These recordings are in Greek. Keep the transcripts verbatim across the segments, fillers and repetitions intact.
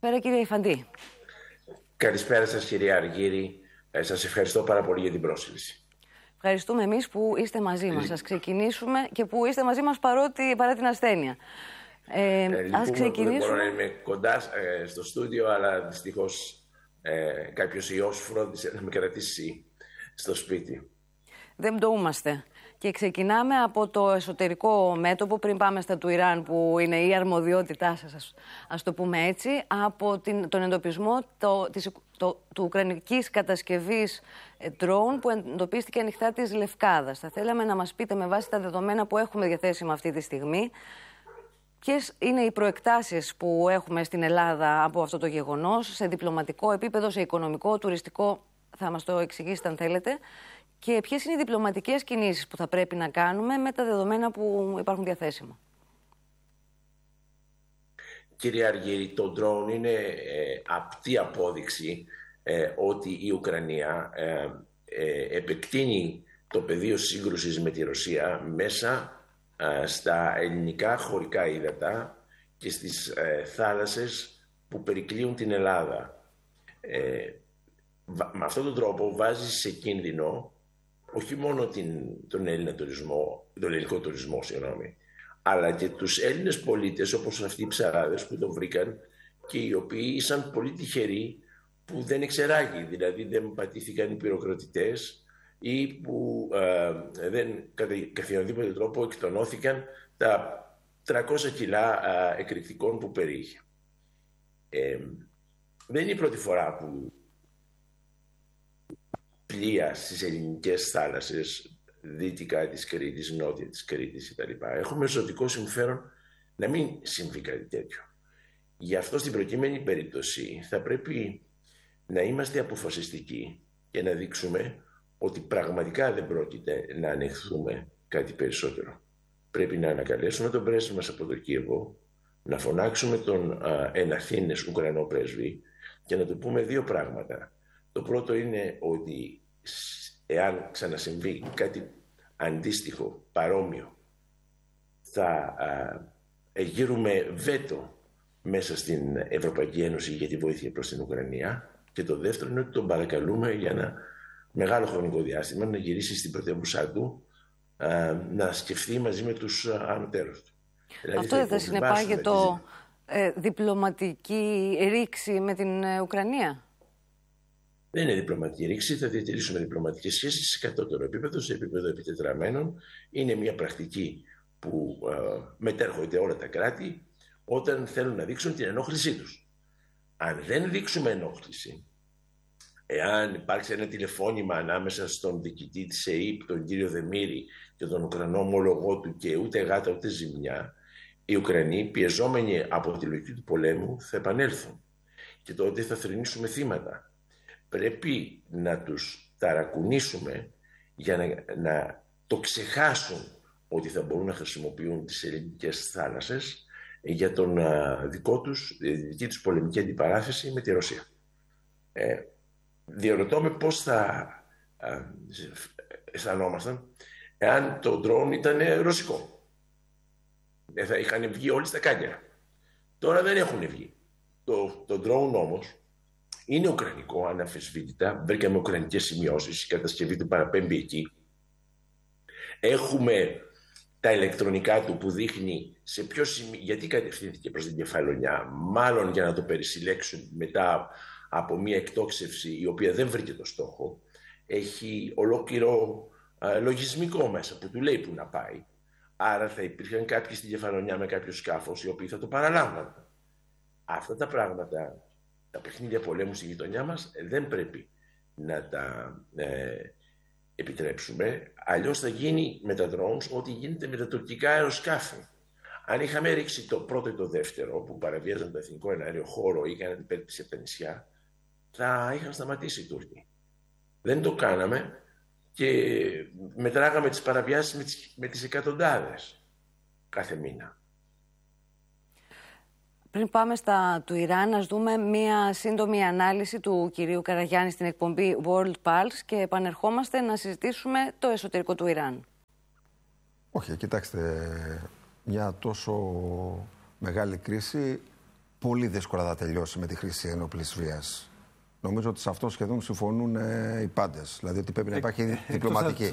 Πέρα, κύριε Ιφαντή. Καλησπέρα σας, κυρία Αργύρη. Ε, σας ευχαριστώ πάρα πολύ για την πρόσκληση. Ευχαριστούμε εμείς που είστε μαζί μας. Ας ξεκινήσουμε και που είστε μαζί μας παρότι, παρά την ασθένεια. Ε, ε, λοιπόν, ας ξεκινήσουμε. Δεν μπορώ να είμαι κοντά ε, στο στούντιο, αλλά δυστυχώς ε, κάποιος ιός φρόντισε να με κρατήσει στο σπίτι. Δεν πτωούμαστε. Και ξεκινάμε από το εσωτερικό μέτωπο, πριν πάμε στα του Ιράν, που είναι η αρμοδιότητά σας, ας, ας το πούμε έτσι, από την, τον εντοπισμό το, της, το, του ουκρανικής κατασκευής drone που εντοπίστηκε ανοιχτά της Λευκάδας. Θα θέλαμε να μας πείτε, με βάση τα δεδομένα που έχουμε διαθέσιμα αυτή τη στιγμή, ποιες είναι οι προεκτάσεις που έχουμε στην Ελλάδα από αυτό το γεγονός, σε διπλωματικό επίπεδο, σε οικονομικό, τουριστικό, θα μας το εξηγήσετε αν θέλετε. Και ποιες είναι οι διπλωματικές κινήσεις που θα πρέπει να κάνουμε με τα δεδομένα που υπάρχουν διαθέσιμα. Κύριε Αργύρη, το drone είναι ε, απτή απόδειξη ε, ότι η Ουκρανία ε, ε, επεκτείνει το πεδίο σύγκρουσης με τη Ρωσία μέσα ε, στα ελληνικά χωρικά ύδατα και στις ε, θάλασσες που περικλείουν την Ελλάδα. Ε, με αυτόν τον τρόπο βάζει σε κίνδυνο όχι μόνο την, τον, Έλληνα τουρισμό, τον ελληνικό τουρισμό, συγγνώμη, αλλά και τους Έλληνες πολίτες, όπως αυτοί οι ψαράδες που το βρήκαν και οι οποίοι ήσαν πολύ τυχεροί που δεν εξεράγει, δηλαδή δεν πατήθηκαν οι πυροκροτητές ή που ε, δεν κατά καθιονδήποτε τρόπο εκτονώθηκαν τα τριακόσια κιλά ε, εκρηκτικών που περιείχε. Ε, δεν είναι η πρώτη φορά που πλοία στις ελληνικές θάλασσες, δυτικά της Κρήτης, νότια της Κρήτης κτλ. Έχουμε ζωτικό συμφέρον να μην συμβεί κάτι τέτοιο. Γι' αυτό στην προκειμένη περίπτωση θα πρέπει να είμαστε αποφασιστικοί και να δείξουμε ότι πραγματικά δεν πρόκειται να ανεχθούμε κάτι περισσότερο. Πρέπει να ανακαλέσουμε τον πρέσβη μας από το Κίεβο, να φωνάξουμε τον εν Αθήνες Ουκρανό πρέσβη και να του πούμε δύο πράγματα. Το πρώτο είναι ότι εάν ξανασυμβεί κάτι αντίστοιχο, παρόμοιο, θα α, εγείρουμε βέτο μέσα στην Ευρωπαϊκή Ένωση για τη βοήθεια προς την Ουκρανία. Και το δεύτερο είναι ότι τον παρακαλούμε για ένα μεγάλο χρονικό διάστημα να γυρίσει στην πρωτεύουσά του, α, να σκεφτεί μαζί με τους ανωτέρους του. Δηλαδή, αυτό δεν θα, θα συνεπάγεται το ε, διπλωματική ρήξη με την ε, Ουκρανία? Δεν είναι διπλωματική ρήξη, θα διατηρήσουμε διπλωματικές σχέσεις σε κατώτερο επίπεδο, σε επίπεδο επιτετραμένων. Είναι μια πρακτική που ε, μετέρχονται όλα τα κράτη όταν θέλουν να δείξουν την ενόχλησή τους. Αν δεν δείξουμε ενόχληση, εάν υπάρξει ένα τηλεφώνημα ανάμεσα στον διοικητή της ΕΕΠ, τον κύριο Δεμήρη, και τον Ουκρανό ομολογό του και ούτε γάτα ούτε ζημιά, οι Ουκρανοί, πιεζόμενοι από τη λογική του πολέμου, θα επανέλθουν. Και τότε θα θρηνήσουμε θύματα. Πρέπει να τους ταρακουνήσουμε για να, να το ξεχάσουν ότι θα μπορούν να χρησιμοποιούν τις ελληνικές θάλασσες για τον α, δικό τους, δική τους πολεμική αντιπαράθεση με τη Ρωσία. Ε, διαρωτώ με πώς θα α, αισθανόμασταν εάν το drone ήταν ρωσικό. Ε, θα είχαν βγει όλοι στα κάγκερα. Τώρα δεν έχουν βγει. Το, το drone όμως είναι ουκρανικό, αναμφισβήτητα. Βρήκαμε ουκρανικές σημειώσεις, η κατασκευή του παραπέμπει εκεί. Έχουμε τα ηλεκτρονικά του που δείχνει σε ποιο σημείο, γιατί κατευθύνθηκε προς την Κεφαλονιά, μάλλον για να το περισυλλέξουν μετά από μια εκτόξευση η οποία δεν βρήκε το στόχο. Έχει ολόκληρο α, λογισμικό μέσα που του λέει που να πάει. Άρα θα υπήρχαν κάποιοι στην Κεφαλονιά με κάποιο σκάφος οι οποίοι θα το παραλάμβαναν. Αυτά τα πράγματα, τα παιχνίδια πολέμου στη γειτονιά μας, δεν πρέπει να τα ε, επιτρέψουμε. Αλλιώς θα γίνει με τα drones ό,τι γίνεται με τα τουρκικά αεροσκάφη. Αν είχαμε ρίξει το πρώτο ή το δεύτερο που παραβίαζαν το εθνικό εναέριο χώρο ή έκαναν υπέρπτυση από τα νησιά, θα είχαν σταματήσει οι Τούρκοι. Δεν το κάναμε και μετράγαμε τις παραβιάσεις με τις, με τις εκατοντάδες κάθε μήνα. Πριν πάμε στα του Ιράν, να δούμε μία σύντομη ανάλυση του κυρίου Καραγιάννη στην εκπομπή World Pulse και επανερχόμαστε να συζητήσουμε το εσωτερικό του Ιράν. Όχι, κοιτάξτε, μια τόσο μεγάλη κρίση πολύ δύσκολα θα τελειώσει με τη χρήση ένοπλης βίας. Νομίζω ότι σε αυτό σχεδόν συμφωνούν ε, οι πάντες. Δηλαδή ότι πρέπει να υπάρχει ε, διπλωματική.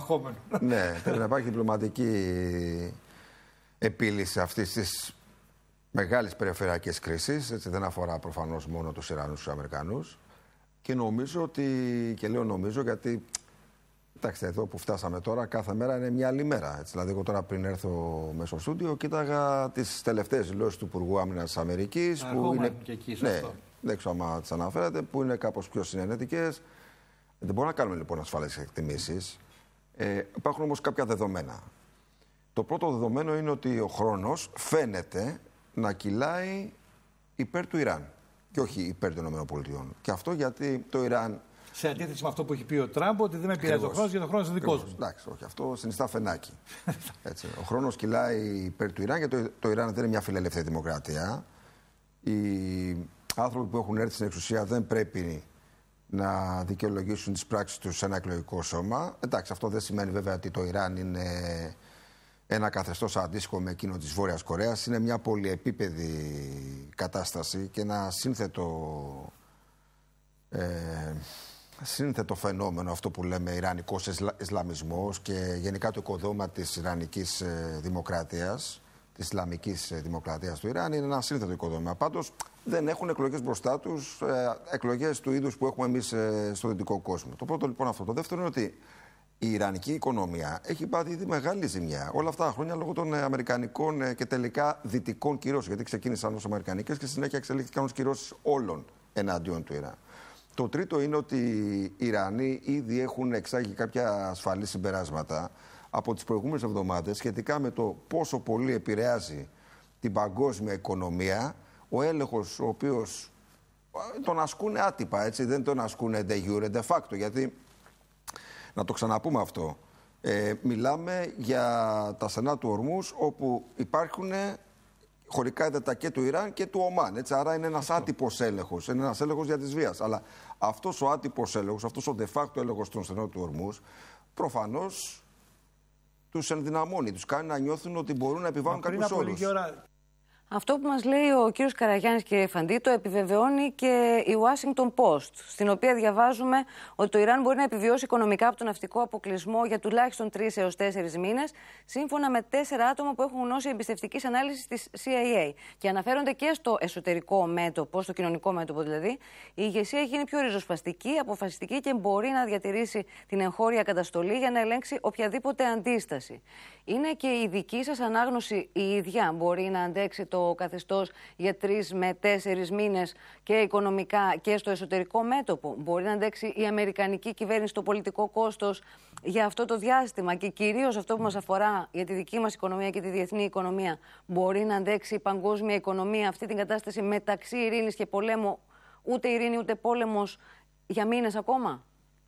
Ναι, πρέπει να υπάρχει διπλωματική επίλυση αυτής της μεγάλης περιφερειακής κρίσης. Έτσι, δεν αφορά προφανώς μόνο τους Ιρανούς και τους Αμερικανούς. Και νομίζω ότι, και λέω νομίζω γιατί, κοιτάξτε, εδώ που φτάσαμε τώρα, κάθε μέρα είναι μια άλλη μέρα. Έτσι, δηλαδή, εγώ τώρα πριν έρθω μέσα στο στούντιο, κοίταγα τις τελευταίες δηλώσεις του Υπουργού Άμυνας της Αμερικής. Που είναι και εκεί, ναι, δεν ξέρω αν τις αναφέρατε, που είναι κάπως πιο συνενετικές. Δεν μπορούμε να κάνουμε λοιπόν ασφαλές εκτιμήσεις. Ε, υπάρχουν όμως κάποια δεδομένα. Το πρώτο δεδομένο είναι ότι ο χρόνος φαίνεται να κυλάει υπέρ του Ιράν και όχι υπέρ των ΗΠΑ. Και αυτό γιατί το Ιράν. Σε αντίθεση με αυτό που έχει πει ο Τραμπ, ότι δεν με πειράζει ο χρόνος, γιατί ο χρόνος είναι δικός μου. Εντάξει, όχι, αυτό συνιστά φενάκι. Έτσι, ο χρόνος κυλάει υπέρ του Ιράν, γιατί το, το Ιράν δεν είναι μια φιλελεύθερη δημοκρατία. Οι άνθρωποι που έχουν έρθει στην εξουσία δεν πρέπει να δικαιολογήσουν τις πράξεις τους σε ένα εκλογικό σώμα. Εντάξει, αυτό δεν σημαίνει βέβαια ότι το Ιράν είναι ένα καθεστώς αντίστοιχο με εκείνο της Βόρειας Κορέας. Είναι μια πολυεπίπεδη κατάσταση και ένα σύνθετο, ε, σύνθετο φαινόμενο, αυτό που λέμε Ιρανικός Ισλαμισμός και γενικά το οικοδόμημα της Ιρανικής Δημοκρατίας, της Ισλαμικής Δημοκρατίας του Ιράν, είναι ένα σύνθετο οικοδόμημα. Πάντως δεν έχουν εκλογές μπροστά τους, ε, εκλογές του είδους που έχουμε εμείς ε, στο δυτικό κόσμο. Το πρώτο λοιπόν αυτό. Το δεύτερο είναι ότι η Ιρανική οικονομία έχει πάθει ήδη μεγάλη ζημιά όλα αυτά τα χρόνια λόγω των ε, αμερικανικών ε, και τελικά δυτικών κυρώσεων. Γιατί ξεκίνησαν ως αμερικανικές και συνέχεια εξελίχθηκαν ως κυρώσεις όλων εναντίον του Ιράν. Το τρίτο είναι ότι οι Ιρανοί ήδη έχουν εξάγει κάποια ασφαλή συμπεράσματα από τις προηγούμενες εβδομάδες σχετικά με το πόσο πολύ επηρεάζει την παγκόσμια οικονομία ο έλεγχος ο οποίος τον ασκούν άτυπα, έτσι, δεν τον ασκούν de jure, de facto, γιατί να το ξαναπούμε αυτό. Ε, μιλάμε για τα στενά του Ορμούς, όπου υπάρχουν χωρικά έδατα και του Ιράν και του Ομάν. Έτσι, άρα είναι ένας άτυπος έλεγχος, είναι ένας έλεγχος για της βίας. Αλλά αυτός ο άτυπος έλεγχος, αυτός ο de facto έλεγχος των στενών του Ορμούς, προφανώς τους ενδυναμώνει, τους κάνει να νιώθουν ότι μπορούν να επιβάλλουν κάποιους όρους. Αυτό που μας λέει ο κύριος Καραγιάννης, κύριε Φαντή, το επιβεβαιώνει και η Washington Post, στην οποία διαβάζουμε ότι το Ιράν μπορεί να επιβιώσει οικονομικά από τον ναυτικό αποκλεισμό για τουλάχιστον τρεις έως τέσσερις μήνες, σύμφωνα με τέσσερα άτομα που έχουν γνώση εμπιστευτικής ανάλυσης της σι άι έι. Και αναφέρονται και στο εσωτερικό μέτωπο, στο κοινωνικό μέτωπο δηλαδή, η ηγεσία έχει γίνει πιο ριζοσπαστική, αποφασιστική και μπορεί να διατηρήσει την εγχώρια καταστολή για να ελέγξει οποιαδήποτε αντίσταση. Είναι και η δική σας ανάγνωση η ίδια? Μπορεί να αντέξει το καθεστώς για τρεις με τέσσερις μήνες και οικονομικά και στο εσωτερικό μέτωπο? Μπορεί να αντέξει η αμερικανική κυβέρνηση το πολιτικό κόστος για αυτό το διάστημα? Και κυρίως αυτό που μας αφορά για τη δική μας οικονομία και τη διεθνή οικονομία, μπορεί να αντέξει η παγκόσμια οικονομία αυτή την κατάσταση μεταξύ ειρήνης και πολέμου, ούτε ειρήνη ούτε πόλεμος, για μήνες ακόμα?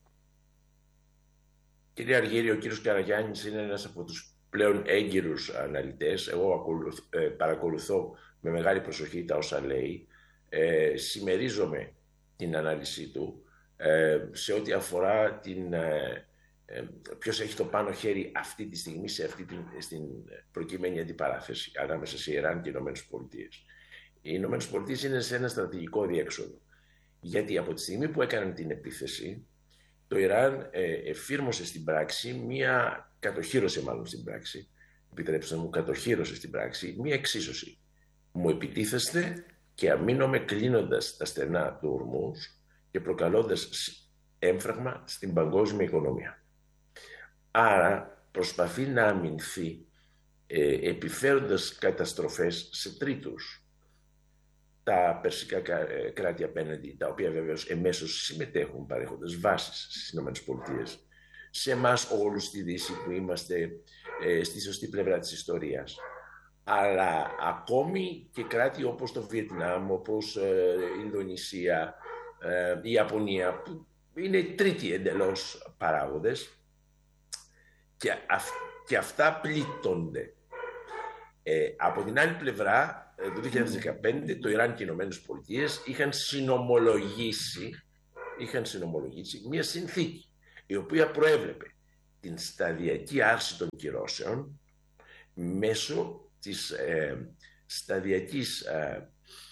Κύριε Αργύρη, ο κύριος Καραγιάννης είναι ένας από τους πλέον έγκυρους αναλυτές. Εγώ ε, παρακολουθώ με μεγάλη προσοχή τα όσα λέει. Ε, συμμερίζομαι την ανάλυση του ε, σε ό,τι αφορά την, ε, ε, ποιος έχει το πάνω χέρι αυτή τη στιγμή σε αυτή την, στην προκειμένη αντιπαράθεση ανάμεσα σε Ιράν και Ηνωμένες Πολιτείες. Οι Ηνωμένες Πολιτείες είναι σε ένα στρατηγικό διέξοδο. Γιατί από τη στιγμή που έκαναν την επίθεση, το Ιράν ε, εφήρμοσε στην πράξη μία, κατοχύρωσε μάλλον στην πράξη, επιτρέψτε μου, κατοχύρωσε στην πράξη μία εξίσωση. Μου επιτίθεστε και αμήνομαι κλείνοντας τα στενά του Ορμούς και προκαλώντας έμφραγμα στην παγκόσμια οικονομία. Άρα προσπαθεί να αμυνθεί ε, επιφέροντας καταστροφές σε τρίτους. Τα περσικά κράτη απέναντι, τα οποία βεβαίως εμέσως συμμετέχουν παρέχοντας βάσεις στις ΗΠΑ, σε εμάς όλους στη Δύση που είμαστε ε, στη σωστή πλευρά της ιστορίας. Αλλά ακόμη και κράτη όπως το Βιετνάμ, όπως ε, η Ινδονησία, ε, η Ιαπωνία, που είναι τρίτοι εντελώς παράγοντες, και, αυ, και αυτά πλήττονται. Ε, από την άλλη πλευρά, το δύο χιλιάδες δεκαπέντε το Ιράν και οι Ηνωμένες Πολιτείες είχαν συνομολογήσει, είχαν συνομολογήσει μια συνθήκη η οποία προέβλεπε την σταδιακή άρση των κυρώσεων μέσω της ε, σταδιακής ε,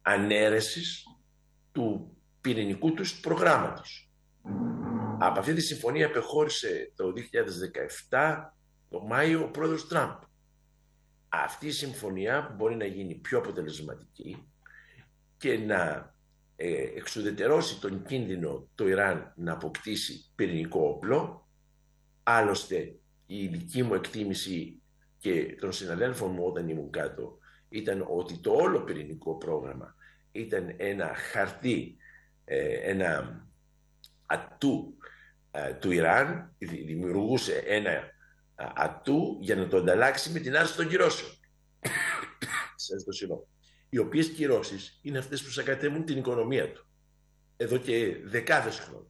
ανέρεσης του πυρηνικού τους προγράμματος. Από αυτή τη συμφωνία απεχώρησε το δύο χιλιάδες δεκαεπτά, το Μάιο, ο πρόεδρος Τραμπ. Αυτή η συμφωνία μπορεί να γίνει πιο αποτελεσματική και να ε, εξουδετερώσει τον κίνδυνο το Ιράν να αποκτήσει πυρηνικό όπλο. Άλλωστε, η δική μου εκτίμηση και των συναδέλφων μου όταν ήμουν κάτω ήταν ότι το όλο πυρηνικό πρόγραμμα ήταν ένα χαρτί, ε, ένα ατού ε, του Ιράν, δημιουργούσε ένα ατού για να το ανταλλάξει με την άρση των κυρώσεων. Σας το συγγνώμη. Οι οποίες κυρώσεις είναι αυτές που σακατεύουν την οικονομία του εδώ και δεκάδες χρόνια.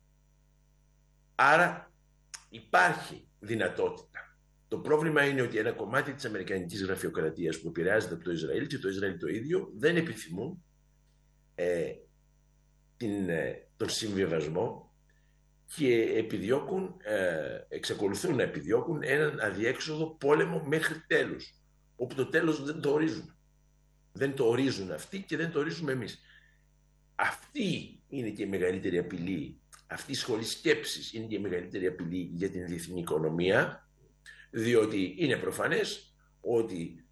Άρα υπάρχει δυνατότητα. Το πρόβλημα είναι ότι ένα κομμάτι της αμερικανικής γραφειοκρατίας που επηρεάζεται από το Ισραήλ και το Ισραήλ το ίδιο δεν επιθυμούν ε, την, ε, τον συμβιβασμό και επιδιώκουν, ε, εξακολουθούν να επιδιώκουν έναν αδιέξοδο πόλεμο μέχρι τέλους, όπου το τέλος δεν το ορίζουν. Δεν το ορίζουν αυτοί και δεν το ορίζουμε εμείς. Αυτή είναι και η μεγαλύτερη απειλή, αυτή η σχολή σκέψης είναι και η μεγαλύτερη απειλή για την διεθνή οικονομία, διότι είναι προφανές ότι,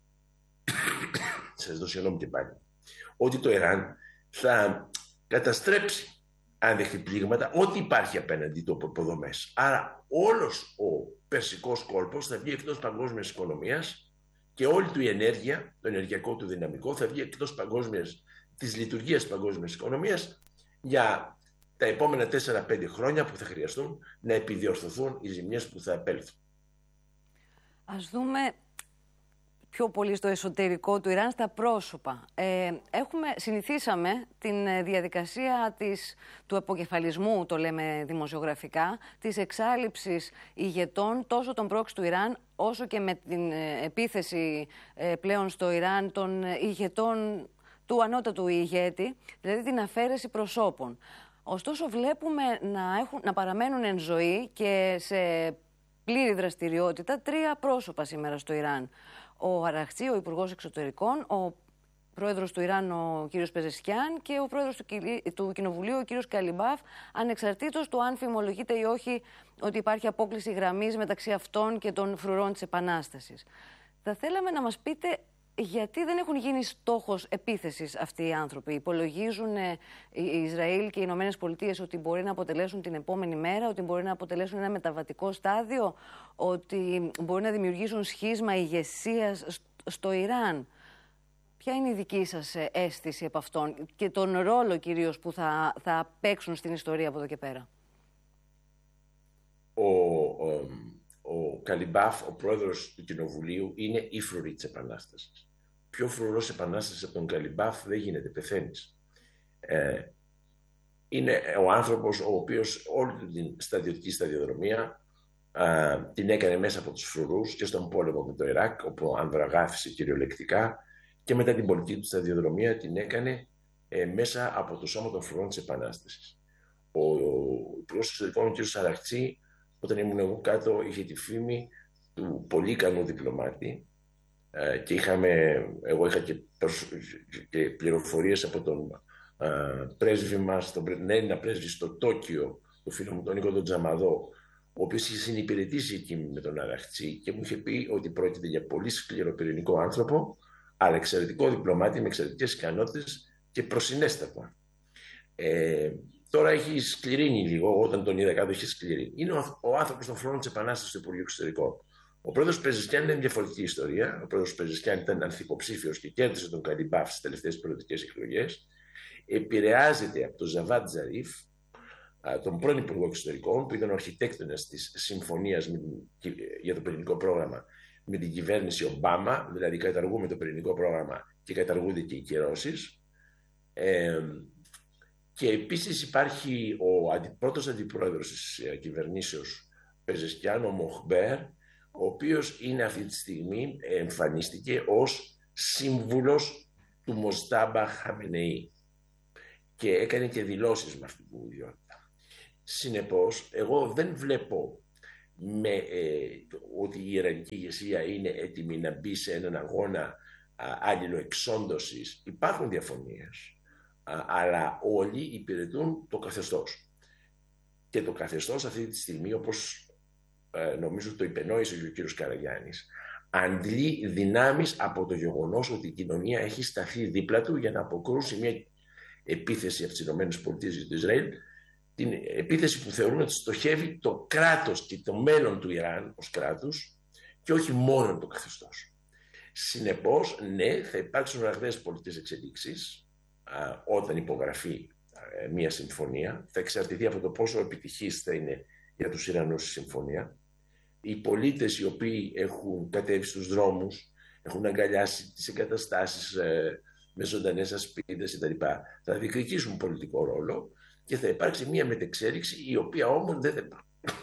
σας δώσω συγγνώμη και πάλι, ότι το Ιράν θα καταστρέψει, αν δεχτεί πλήγματα, ό,τι υπάρχει απέναντι του από υποδομές. Άρα όλος ο περσικός κόλπος θα βγει εκτός παγκόσμιας οικονομίας και όλη του η ενέργεια, το ενεργειακό του δυναμικό, θα βγει εκτός παγκόσμιας, της λειτουργίας παγκόσμιας οικονομίας για τα επόμενα τέσσερα πέντε χρόνια που θα χρειαστούν να επιδιορθωθούν οι ζημιές που θα επέλθουν. Ας δούμε πιο πολύ στο εσωτερικό του Ιράν, στα πρόσωπα. Ε, έχουμε, συνηθίσαμε την διαδικασία της, του αποκεφαλισμού, το λέμε δημοσιογραφικά, της εξάλειψης ηγετών τόσο των πρόξ του Ιράν, όσο και με την ε, επίθεση ε, πλέον στο Ιράν των ηγετών του ανώτατου ηγέτη, δηλαδή την αφαίρεση προσώπων. Ωστόσο βλέπουμε να, έχουν, να παραμένουν εν ζωή και σε πλήρη δραστηριότητα τρία πρόσωπα σήμερα στο Ιράν. Ο Αραχτσί, ο Υπουργός Εξωτερικών, ο Πρόεδρος του Ιράν, ο κύριος Πεζεσκιάν, και ο Πρόεδρος του, του Κοινοβουλίου, ο κύριος Καλιμπάφ, ανεξαρτήτως του αν φημολογείται ή όχι ότι υπάρχει απόκλιση γραμμής μεταξύ αυτών και των φρουρών της Επανάστασης. Θα θέλαμε να μας πείτε γιατί δεν έχουν γίνει στόχος επίθεσης αυτοί οι άνθρωποι. Υπολογίζουν ε, οι Ισραήλ και οι Ηνωμένες Πολιτείες ότι μπορεί να αποτελέσουν την επόμενη μέρα, ότι μπορεί να αποτελέσουν ένα μεταβατικό στάδιο, ότι μπορεί να δημιουργήσουν σχίσμα ηγεσίας στο Ιράν. Ποια είναι η δική σας αίσθηση από αυτόν και τον ρόλο κυρίως που θα, θα παίξουν στην ιστορία από εδώ και πέρα? Ο, ο, ο Καλιμπάφ, ο πρόεδρος του Κοινοβουλίου, είναι η φρουρή της Επανάστασης. Πιο φρουρός επανάστασης από τον Καλιμπάφ δεν γίνεται, πεθαίνεις. Ε, είναι ο άνθρωπος ο οποίος όλη την στρατιωτική σταδιοδρομία α, την έκανε μέσα από τους φρουρούς και στον πόλεμο με το Ιράκ, όπου ανδραγράφησε κυριολεκτικά, και μετά την πολιτική του σταδιοδρομία την έκανε ε, μέσα από το σώμα των φρουρών της Επανάστασης. Ο, ο Υπουργός Εξωτερικών, ο κ. Αραχτσί, όταν ήμουν εγώ κάτω, είχε τη φήμη του πολύ ικανού διπλωμάτη ε, και είχαμε, εγώ είχα και, και πληροφορίες από τον ε, πρέσβη μας, τον Έλληνα πρέσβη στο Τόκιο, το φίλο μου τον Νίκο τον Τζαμαδό, ο οποίος είχε συνυπηρετήσει εκεί με τον Αραχτσί και μου είχε πει ότι πρόκειται για πολύ σκληρό πυρηνικό άνθρωπο, αλλά εξαιρετικό διπλωμάτη με εξαιρετικές ικανότητες και προσυνέστατα. Ε, τώρα έχει σκληρύνει λίγο, όταν τον είδα κάτω είχε σκληρύνει. Είναι ο, ο άνθρωπος των φρουρών της Επανάστασης του Υπουργείου Εξωτερικών. Ο πρόεδρος Πεζεσκιάν είναι μια διαφορετική ιστορία. Ο πρόεδρος Πεζεσκιάν ήταν ανθυποψήφιος και κέρδισε τον Καλιμπάφ στις τελευταίες προεδρικές εκλογές. Επηρεάζεται από τον Ζαβάντ Ζαρίφ, τον πρώην Υπουργό Εξωτερικών, που ήταν ο αρχιτέκτονας της συμφωνίας για το πυρηνικό πρόγραμμα με την κυβέρνηση Ομπάμα, δηλαδή καταργούμε το πυρηνικό πρόγραμμα και καταργούνται και οι κυρώσεις. Ε, και επίσης υπάρχει ο αντι, πρώτος αντιπρόεδρος της κυβερνήσεως Πεζεσκιάν, ο Μοχμπέρ, ο οποίος είναι αυτή τη στιγμή, εμφανίστηκε ως σύμβουλος του Μοστάμπα Χαμενεή και έκανε και δηλώσεις με αυτή την ιδιότητα. Συνεπώς, εγώ δεν βλέπω με, ε, ότι η Ιρανική ηγεσία είναι έτοιμη να μπει σε έναν αγώνα αλληλοεξόντωσης. Υπάρχουν διαφωνίες, αλλά όλοι υπηρετούν το καθεστώς. Και το καθεστώς αυτή τη στιγμή, όπως ε, νομίζω το υπενόησε και ο κύριος Καραγιάννης, αντλεί δυνάμεις από το γεγονός ότι η κοινωνία έχει σταθεί δίπλα του για να αποκρούσει μια επίθεση από τις ΗΠΑ για το Ισραήλ, την επίθεση που θεωρούν ότι στοχεύει το κράτος και το μέλλον του Ιράν ως κράτους και όχι μόνο το καθεστώς. Συνεπώς, ναι, θα υπάρξουν ραγδαίες πολιτικές εξελίξεις α, όταν υπογραφεί α, μια συμφωνία. Θα εξαρτηθεί από το πόσο επιτυχής θα είναι για τους Ιρανούς η συμφωνία. Οι πολίτες οι οποίοι έχουν κατέβει στους δρόμους, έχουν αγκαλιάσει τις εγκαταστάσεις ε, με ζωντανές ασπίδες κτλ. Θα διεκδικήσουν πολιτικό ρόλο και θα υπάρξει μια μετεξέλιξη η οποία όμως δεν θα,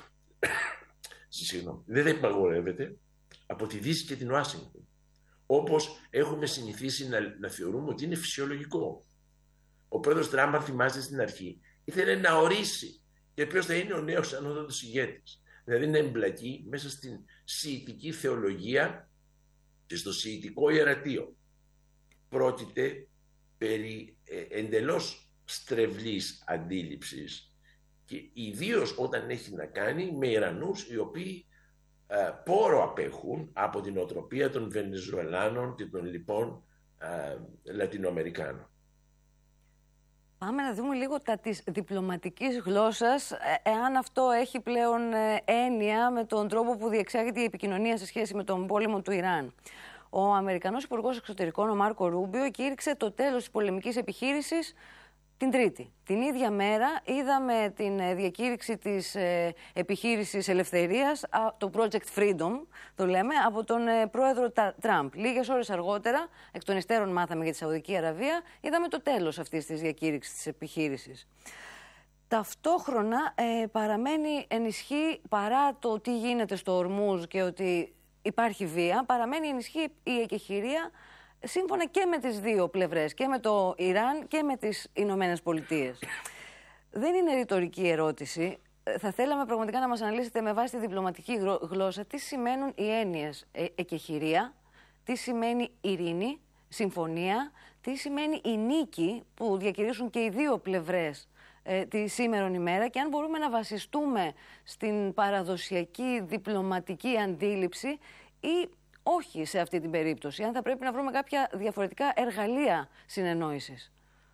δεν θα υπαγορεύεται από τη Δύση και την Ουάσιγκτον. Όπως έχουμε συνηθίσει να, να θεωρούμε ότι είναι φυσιολογικό. Ο πρόεδρος Τραμπ, αν θυμάστε στην αρχή, ήθελε να ορίσει και ποιος θα είναι ο νέος ανώτατος ηγέτης. Δηλαδή να εμπλακεί μέσα στην σιητική θεολογία και στο σιητικό ιερατείο. Πρόκειται περί ε, εντελώς στρεβλής αντίληψης και ιδίως όταν έχει να κάνει με Ιρανούς οι οποίοι ε, πόρο απέχουν από την οτροπία των Βενεζουελάνων και των λοιπών ε, Λατινοαμερικάνων. Πάμε να δούμε λίγο τα της διπλωματικής γλώσσας, εάν αυτό έχει πλέον έννοια με τον τρόπο που διεξάγεται η επικοινωνία σε σχέση με τον πόλεμο του Ιράν. Ο Αμερικανός Υπουργός Εξωτερικών, ο Μάρκο Ρούμπιο, κήρυξε το τέλος της πολεμικής επιχείρησης την Τρίτη. Την ίδια μέρα είδαμε την διακήρυξη της ε, επιχείρησης ελευθερίας, το Project Freedom, το λέμε, από τον ε, πρόεδρο Τραμπ. Λίγες ώρες αργότερα, εκ των υστέρων μάθαμε για τη Σαουδική Αραβία, είδαμε το τέλος αυτής της διακήρυξης της επιχείρησης. Ταυτόχρονα ε, παραμένει ενισχύ, παρά το τι γίνεται στο Ορμούζ και ότι υπάρχει βία, παραμένει ενισχύ η εκεχηρία σύμφωνα και με τις δύο πλευρές, και με το Ιράν και με τις Ηνωμένες Πολιτείες. Δεν είναι ρητορική ερώτηση. Θα θέλαμε πραγματικά να μας αναλύσετε με βάση τη διπλωματική γλώσσα τι σημαίνουν οι έννοιες ε, εκεχηρία, τι σημαίνει ειρήνη, συμφωνία, τι σημαίνει η νίκη που διακηρύσουν και οι δύο πλευρές ε, τη σήμερον ημέρα και αν μπορούμε να βασιστούμε στην παραδοσιακή διπλωματική αντίληψη ή όχι σε αυτή την περίπτωση, αν θα πρέπει να βρούμε κάποια διαφορετικά εργαλεία συνεννόησης.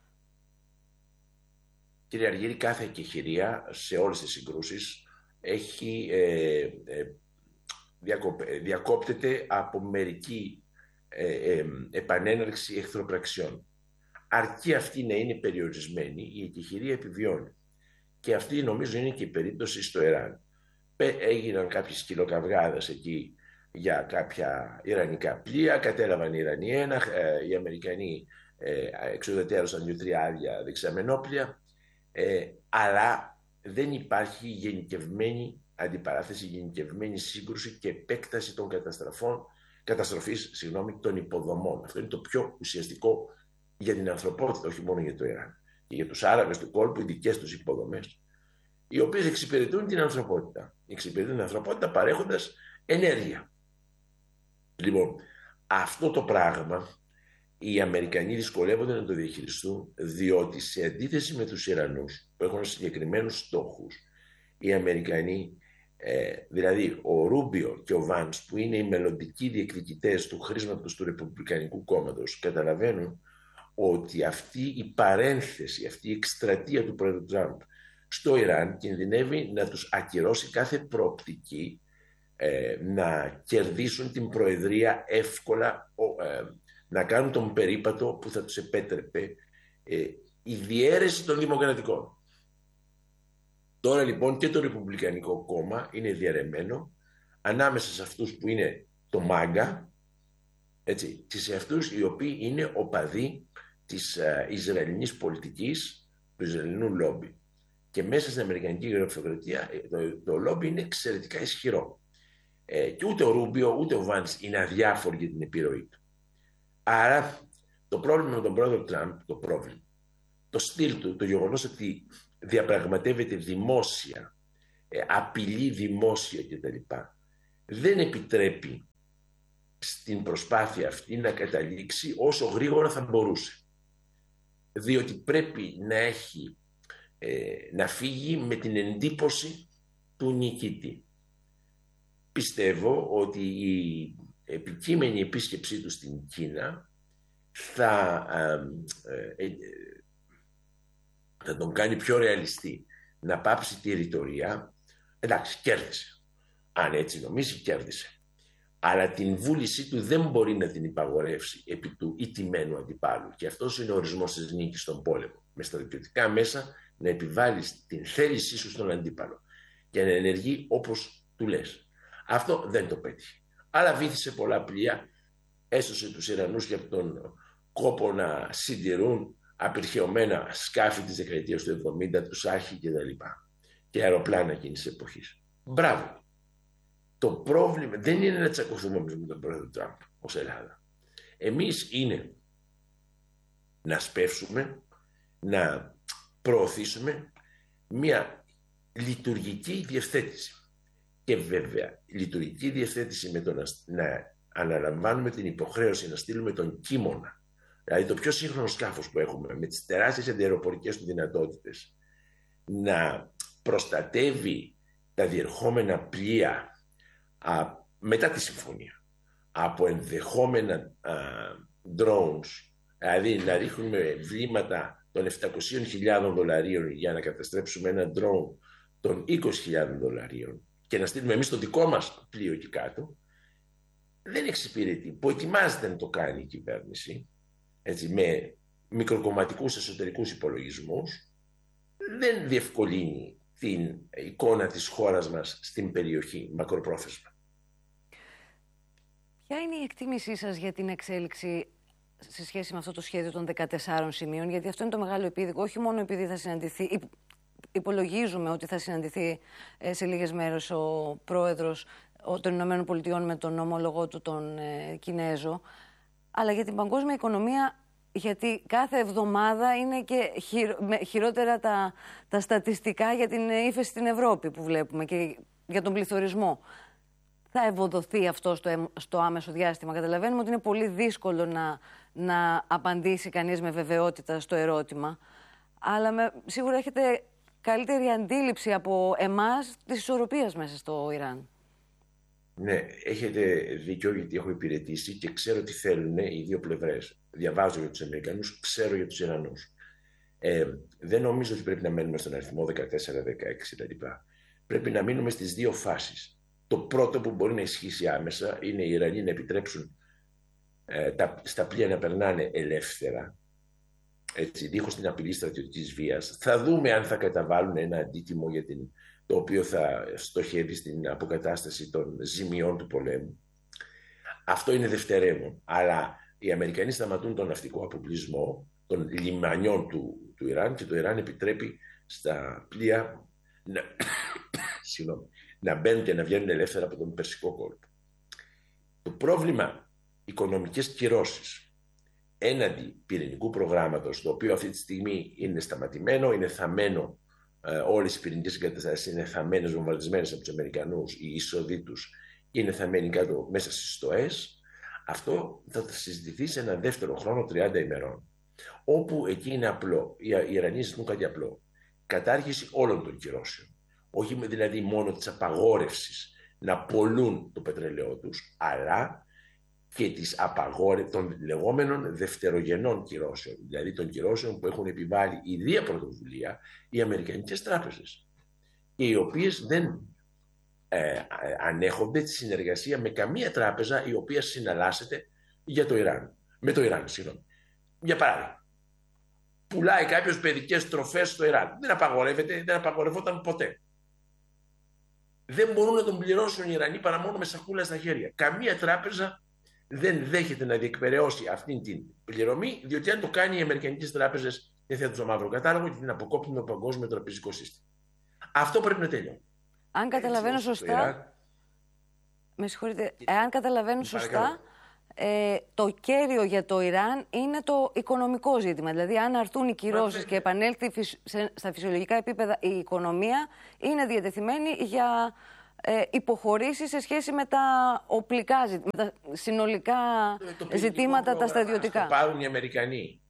Κύριε Αργύρη, κάθε εκεχηρία σε όλες τις συγκρούσεις έχει, ε, ε, διακοπ, διακόπτεται από μερική ε, ε, επανέναρξη εχθροπραξιών. Αρκεί αυτή να είναι περιορισμένη, η εκεχηρία επιβιώνει. Και αυτή νομίζω είναι και η περίπτωση στο Ιράν. Έγιναν κάποιες σκυλοκαυγάδες εκεί για κάποια ιρανικά πλοία, κατέλαβαν οι Ιρανοί ένα, ε, οι Αμερικανοί ε, εξοδετέρωσαν δύο-τρία άδεια δεξαμενόπλια, ε, αλλά δεν υπάρχει γενικευμένη αντιπαράθεση, γενικευμένη σύγκρουση και επέκταση των καταστροφών, καταστροφής συγγνώμη, των υποδομών. Αυτό είναι το πιο ουσιαστικό για την ανθρωπότητα, όχι μόνο για το Ιράν. Και για τους Άραβες του κόλπου, οι δικές τους υποδομές, οι οποίες εξυπηρετούν την ανθρωπότητα. Εξυπηρετούν την ανθρωπότητα παρέχοντας ενέργεια. Λοιπόν, αυτό το πράγμα οι Αμερικανοί δυσκολεύονται να το διαχειριστούν, διότι σε αντίθεση με τους Ιρανούς που έχουν συγκεκριμένους στόχους, οι Αμερικανοί, ε, δηλαδή ο Ρούμπιο και ο Βάνς, που είναι οι μελλοντικοί διεκδικητές του χρήσματος του Ρεπουμπλικανικού κόμματος, καταλαβαίνουν ότι αυτή η παρένθεση, αυτή η εκστρατεία του πρόεδρου Τραμπ στο Ιράν κινδυνεύει να τους ακυρώσει κάθε προοπτική ε, να κερδίσουν την προεδρία εύκολα, ε, να κάνουν τον περίπατο που θα τους επέτρεπε ε, η διαίρεση των δημοκρατικών. Τώρα λοιπόν και το Ρεπουμπλικανικό κόμμα είναι διαιρεμένο ανάμεσα σε αυτούς που είναι το ΜΑΓΚΑ, έτσι, και σε αυτούς οι οποίοι είναι οπαδοί της uh, Ισραηλινής πολιτικής, του Ισραηλινού λόμπι. Και μέσα στην Αμερικανική γραφειοκρατία το, το λόμπι είναι εξαιρετικά ισχυρό. Ε, και ούτε ο Ρούμπιο ούτε ο Βάνς είναι αδιάφοροι για την επιρροή του. Άρα το πρόβλημα με τον πρόεδρο Τραμπ, το πρόβλημα, το στυλ του, το γεγονός ότι διαπραγματεύεται δημόσια, ε, απειλεί δημόσια κτλ. Δεν επιτρέπει στην προσπάθεια αυτή να καταλήξει όσο γρήγορα θα μπορούσε. διότι πρέπει να έχει, ε, να φύγει με την εντύπωση του νικητή. Πιστεύω ότι η επικείμενη επίσκεψή του στην Κίνα θα, ε, ε, θα τον κάνει πιο ρεαλιστή, να πάψει τη ρητορία. Εντάξει, κέρδισε. Αν έτσι νομίζει, κέρδισε. Αλλά την βούλησή του δεν μπορεί να την υπαγορεύσει επί του ηττημένου αντιπάλου. Και αυτός είναι ο ορισμός της νίκης στον πόλεμο. Με στρατιωτικά μέσα να επιβάλλεις την θέλησή σου στον αντίπαλο και να ενεργεί όπως του λες. Αυτό δεν το πέτυχε. Αλλά βύθισε πολλά πλοία, έσωσε τους Ιρανούς και από τον κόπο να συντηρούν απερχαιωμένα σκάφη της δεκαετίας του εβδομήντα, του Σάχη κτλ. Και αεροπλάνα εκείνης της εποχής. Μπράβο. Το πρόβλημα δεν είναι να τσακωθούμε με τον πρόεδρο Τραμπ ως Ελλάδα. Εμείς είναι να σπεύσουμε, να προωθήσουμε μια λειτουργική διευθέτηση. Και βέβαια, λειτουργική διευθέτηση με το να, να αναλαμβάνουμε την υποχρέωση να στείλουμε τον Κίμωνα, δηλαδή το πιο σύγχρονο σκάφος που έχουμε, με τις τεράστιες αντιαεροπορικές του δυνατότητες, να προστατεύει τα διερχόμενα πλοία α, μετά τη συμφωνία από ενδεχόμενα α, drones, δηλαδή να ρίχνουμε βλήματα των επτακόσιες χιλιάδες δολαρίων για να καταστρέψουμε ένα drone των είκοσι χιλιάδες δολαρίων και να στείλουμε εμείς το δικό μας πλοίο εκεί κάτω, δεν εξυπηρετεί. Που ετοιμάζεται να το κάνει η κυβέρνηση, έτσι, με μικροκομματικούς εσωτερικούς υπολογισμούς, δεν διευκολύνει την εικόνα της χώρας μας στην περιοχή μακροπρόθεσμα. Ποια είναι η εκτίμησή σας για την εξέλιξη σε σχέση με αυτό το σχέδιο των δεκατεσσάρων σημείων? Γιατί αυτό είναι το μεγάλο επίδικο, όχι μόνο επειδή θα συναντηθεί, υπολογίζουμε ότι θα συναντηθεί σε λίγες μέρες ο πρόεδρος των Ηνωμένων Πολιτειών με τον ομόλογό του τον Κινέζο, αλλά για την παγκόσμια οικονομία, γιατί κάθε εβδομάδα είναι και χειρο, χειρότερα τα, τα στατιστικά για την ύφεση στην Ευρώπη που βλέπουμε και για τον πληθωρισμό. Θα ευοδοθεί αυτό στο, στο άμεσο διάστημα? Καταλαβαίνουμε ότι είναι πολύ δύσκολο να, να απαντήσει κανείς με βεβαιότητα στο ερώτημα, αλλά με, σίγουρα έχετε καλύτερη αντίληψη από εμάς της ισορροπίας μέσα στο Ιράν. Ναι, έχετε δίκιο, γιατί έχω υπηρετήσει και ξέρω τι θέλουν οι δύο πλευρές. Διαβάζω για τους Αμερικανούς, ξέρω για τους Ιρανούς. Ε, δεν νομίζω ότι πρέπει να μένουμε στον αριθμό δεκατέσσερα δεκαέξι κτλ. Πρέπει να μείνουμε στις δύο φάσεις. Το πρώτο που μπορεί να ισχύσει άμεσα είναι οι Ιρανοί να επιτρέψουν ε, τα, στα πλοία να περνάνε ελεύθερα, έτσι, δίχως την απειλή στρατιωτικής βίας. Θα δούμε αν θα καταβάλουν ένα αντίτιμο για την, το οποίο θα στοχεύει στην αποκατάσταση των ζημιών του πολέμου. Αυτό είναι δευτερεύον. Αλλά οι Αμερικανοί σταματούν τον ναυτικό αποκλεισμό των λιμανιών του, του Ιράν και το Ιράν επιτρέπει στα πλοία να, να μπαίνουν και να βγαίνουν ελεύθερα από τον Περσικό κόλπο. Το πρόβλημα οικονομικές κυρώσεις έναντι πυρηνικού προγράμματος, το οποίο αυτή τη στιγμή είναι σταματημένο, είναι θαμμένο, ε, όλες οι πυρηνικές εγκαταστάσεις είναι θαμμένες, βομβαρδισμένες από τους Αμερικανούς, οι εισοδοί τους είναι θαμμένοι κάτω μέσα στις στοές. Αυτό θα συζητηθεί σε ένα δεύτερο χρόνο τριάντα ημερών, όπου εκεί είναι απλό, οι Ιρανοί ζητούν κάτι απλό, κατάργηση όλων των κυρώσεων, όχι δηλαδή μόνο της απαγόρευσης να πωλούν το πετρέλαιό τους, αλλά και της απαγόρευσης των λεγόμενων δευτερογενών κυρώσεων, δηλαδή των κυρώσεων που έχουν επιβάλει ιδία πρωτοβουλία οι αμερικανικές τράπεζες και οι οποίες δεν ε, ανέχονται τη συνεργασία με καμία τράπεζα η οποία συναλλάσσεται για το Ιράν, με το Ιράν. Συγγνώμη. Για παράδειγμα, πουλάει κάποιος παιδικές τροφές στο Ιράν. Δεν απαγορεύεται, δεν απαγορευόταν ποτέ. Δεν μπορούν να τον πληρώσουν οι Ιρανοί παρά μόνο με σακούλα στα χέρια. Καμία τράπεζα δεν δέχεται να διεκπεραιώσει αυτή την πληρωμή, διότι αν το κάνει οι αμερικανικές τράπεζες δεν θέτουν στο μαύρο κατάλογο και την αποκόπτουν το παγκόσμιο τραπεζικό σύστημα. Αυτό πρέπει να τελειώνει. Αν καταλαβαίνω σωστά. Ιράν... Με συγχωρείτε. Εάν καταλαβαίνω σωστά, ε, το κέριο για το Ιράν είναι το οικονομικό ζήτημα. Δηλαδή, αν αρθούν οι κυρώσεις και επανέλθει στα φυσιολογικά επίπεδα η οικονομία, είναι διατεθειμένη για ε, υποχωρήσεις σε σχέση με τα οπλικά ζητήματα, με τα συνολικά ζητήματα, τα στρατιωτικά. Το πάρουν οι Αμερικανοί.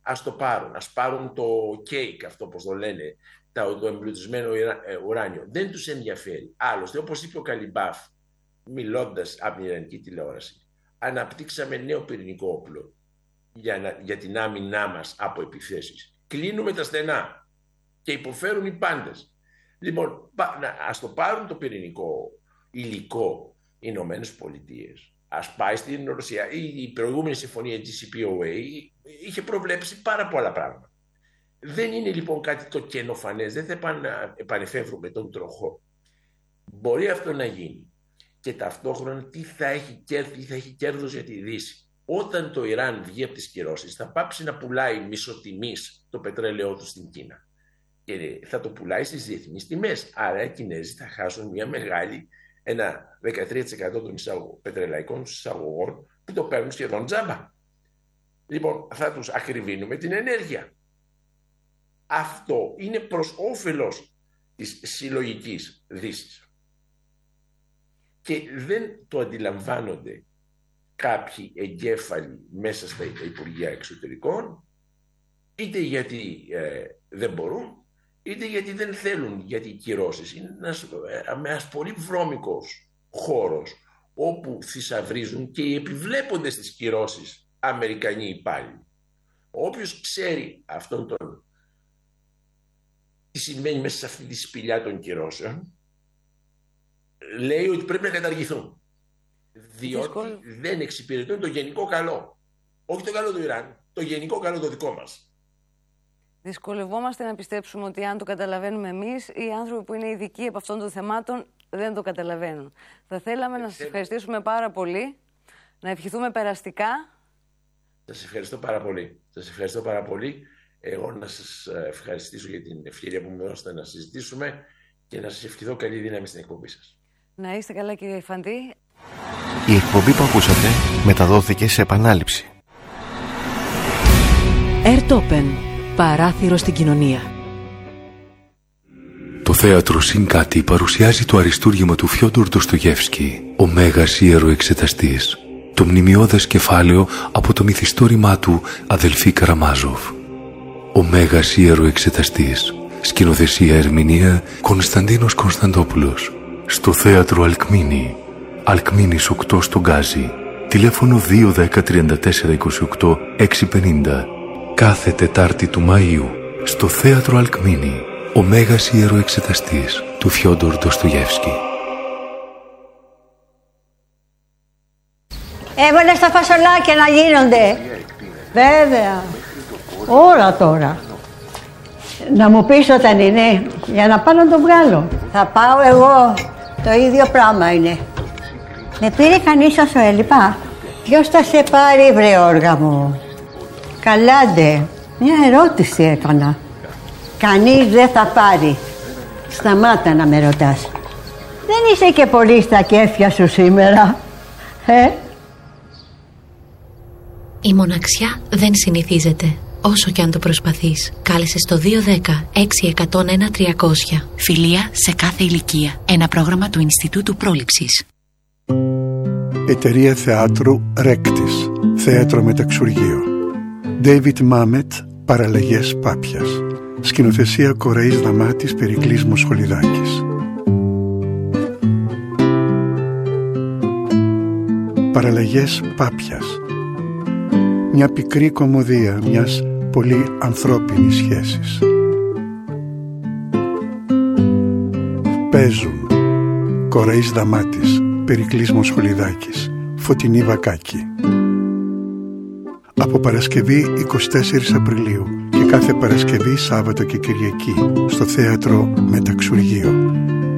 ας το πάρουν, ας πάρουν το κέικ, αυτό όπως το λένε, το εμπλουτισμένο ουράνιο. Δεν τους ενδιαφέρει. Άλλωστε, όπως είπε ο Καλιμπάφ, μιλώντας από την Ιρανική τηλεόραση, αναπτύξαμε νέο πυρηνικό όπλο για, να, για την άμυνά μας από επιθέσεις. Κλείνουμε τα στενά και υποφέρουν οι πάντες. Λοιπόν, ας το πάρουν το πυρηνικό υλικό οι Ηνωμένες Πολιτείες. Ας πάει στην Ρωσία. Η προηγούμενη συμφωνία τζι σι πι ο έι είχε προβλέψει πάρα πολλά πράγματα. Δεν είναι λοιπόν κάτι το καινοφανές, δεν θα επανεφεύρουμε τον τροχό. Μπορεί αυτό να γίνει. Και ταυτόχρονα τι θα έχει, τι θα έχει κέρδος για τη Δύση. Όταν το Ιράν βγει από τις κυρώσεις, θα πάψει να πουλάει μισοτιμής το πετρέλαιό του στην Κίνα. Και θα το πουλάει στις διεθνείς τιμές. Άρα οι Κινέζοι θα χάσουν μια μεγάλη, ένα δεκατρία τοις εκατό των πετρελαϊκών εισαγωγών που το παίρνουν σχεδόν τζάμπα. Λοιπόν, θα τους ακριβίνουμε την ενέργεια. Αυτό είναι προς όφελος της συλλογικής Δύσης. Και δεν το αντιλαμβάνονται κάποιοι εγκέφαλοι μέσα στα Υπουργεία Εξωτερικών, είτε γιατί ε, δεν μπορούν, είτε γιατί δεν θέλουν, γιατί οι κυρώσεις είναι ένας, ένας πολύ βρώμικος χώρος όπου θησαυρίζουν και οι επιβλέποντες τις κυρώσεις Αμερικανοί υπάλληλοι. Όποιος ξέρει αυτόν τον τι σημαίνει μέσα σε αυτή τη σπηλιά των κυρώσεων, λέει ότι πρέπει να καταργηθούν. Διότι Δύσκολο. δεν εξυπηρετούν το γενικό καλό. Όχι το καλό του Ιράν, το γενικό καλό το δικό μας. Δυσκολευόμαστε να πιστέψουμε ότι αν το καταλαβαίνουμε εμείς, οι άνθρωποι που είναι ειδικοί από αυτών των θεμάτων δεν το καταλαβαίνουν. Θα θέλαμε να σας ευχαριστήσουμε πάρα πολύ, να ευχηθούμε περαστικά. Σας ευχαριστώ πάρα πολύ. Σας ευχαριστώ πάρα πολύ. Εγώ να σας ευχαριστήσω για την ευκαιρία που μου δώσατε να συζητήσουμε και να σας ευχηθώ καλή δύναμη στην εκπομπή σας. Να είστε καλά, κύριε Ιφαντή. Η εκπομπή που ακούσατε μεταδόθηκε σε επανάληψη. Airtopen. Παράθυρο στην κοινωνία. Το θέατρο Συγκάτι παρουσιάζει το αριστούργημα του Φιόντορ Ντοστογεύσκι, ο Μέγας Ιεροεξεταστής, το μνημιώδες κεφάλαιο από το μυθιστόρημά του Αδελφοί Καραμάζοφ. Ο Μέγας Ιεροεξεταστής, σκηνοθεσία ερμηνεία Κωνσταντίνος Κωνσταντόπουλος, στο θέατρο Αλκμίνη, Αλκμίνης οκτώ στο Γκάζι, τηλέφωνο δύο δέκα τριάντα τέσσερα είκοσι οκτώ έξι πενήντα. Κάθε Τετάρτη του Μαΐου, στο θέατρο Αλκμίνη, ο Μέγας Ιεροεξεταστής του Φιόντορ Ντοστογεύσκι. Έβαλες τα φασολάκια να γίνονται. Βέβαια. Ώρα τώρα. Να μου πεις όταν είναι, για να πάω να το βγάλω. Θα πάω εγώ. Το ίδιο πράγμα είναι. Με πήρε κανείς όσο έλειπα. Ποιος θα σε πάρει, βρε όργα μου? Καλάντε. Μια ερώτηση έκανα. Κανείς δεν θα πάρει. Σταμάτα να με ρωτάς. Δεν είσαι και πολύ στα κέφια σου σήμερα, ε? Η μοναξιά δεν συνηθίζεται, όσο κι αν το προσπαθείς. Κάλεσε στο δύο δέκα έξι εκατό ένα τριακόσια. Φιλία σε κάθε ηλικία. Ένα πρόγραμμα του Ινστιτούτου Πρόληψης. Εταιρεία θεάτρου Ρέκτης. Θέατρο Μεταξουργείο. Ντέιβιτ Μάμετ, Παραλλαγές Πάπιας. Σκηνοθεσία Κοραής Δαμάτης, Περικλής Μοσχολιδάκης. Παραλλαγές Πάπιας. Μια πικρή κωμωδία μιας πολύ ανθρώπινης σχέσης. Παίζουν Κοραής Δαμάτης, Περικλής Μοσχολιδάκης, Φωτεινή Βακάκη. Από Παρασκευή εικοστή τέταρτη Απριλίου και κάθε Παρασκευή, Σάββατο και Κυριακή στο θέατρο Μεταξουργείο.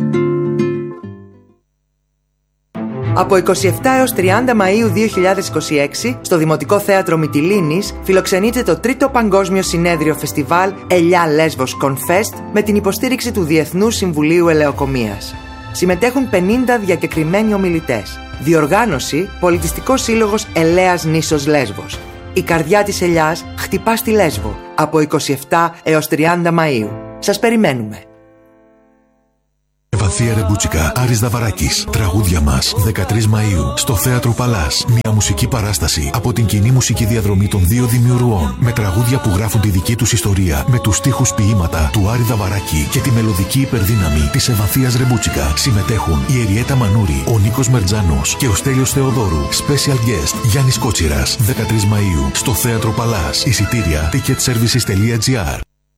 Από είκοσι επτά έως τριάντα Μαΐου δύο χιλιάδες είκοσι έξι, στο Δημοτικό Θέατρο Μυτιλήνης, φιλοξενείται το τρίτο Παγκόσμιο Συνέδριο Φεστιβάλ Ελιά Λέσβος Confest με την υποστήριξη του Διεθνούς Συμβουλίου Ελεοκομείας. Συμμετέχουν πενήντα διακεκριμένοι ομιλητές. Διοργάνωση Πολιτιστικός Σύλλογος Ελέας Νήσος Λέσβος. Η καρδιά της ελιάς χτυπά στη Λέσβο από είκοσι επτά έως τριάντα Μαΐου. Σας περιμένουμε. Σεβανθία Ρεμπούτσικα, Άρης Δαβαράκης. Τραγούδια μας, δεκατρείς Μαΐου, στο Θέατρο Παλάς. Μια μουσική παράσταση από την κοινή μουσική διαδρομή των δύο δημιουργών. Με τραγούδια που γράφουν τη δική τους ιστορία, με τους στίχους ποίηματα του Άρη Δαβαράκη και τη μελωδική υπερδύναμη της Σεβανθίας Ρεμπούτσικα. Συμμετέχουν η Εριέτα Μανούρη, ο Νίκος Μερτζάνος και ο Στέλιος Θεοδόρου. Special guest Γιάννης Κότσιρας, δεκατρείς Μαΐου, στο Θέατρο Παλάς. Εισιτήρια ticket services τελεία gr.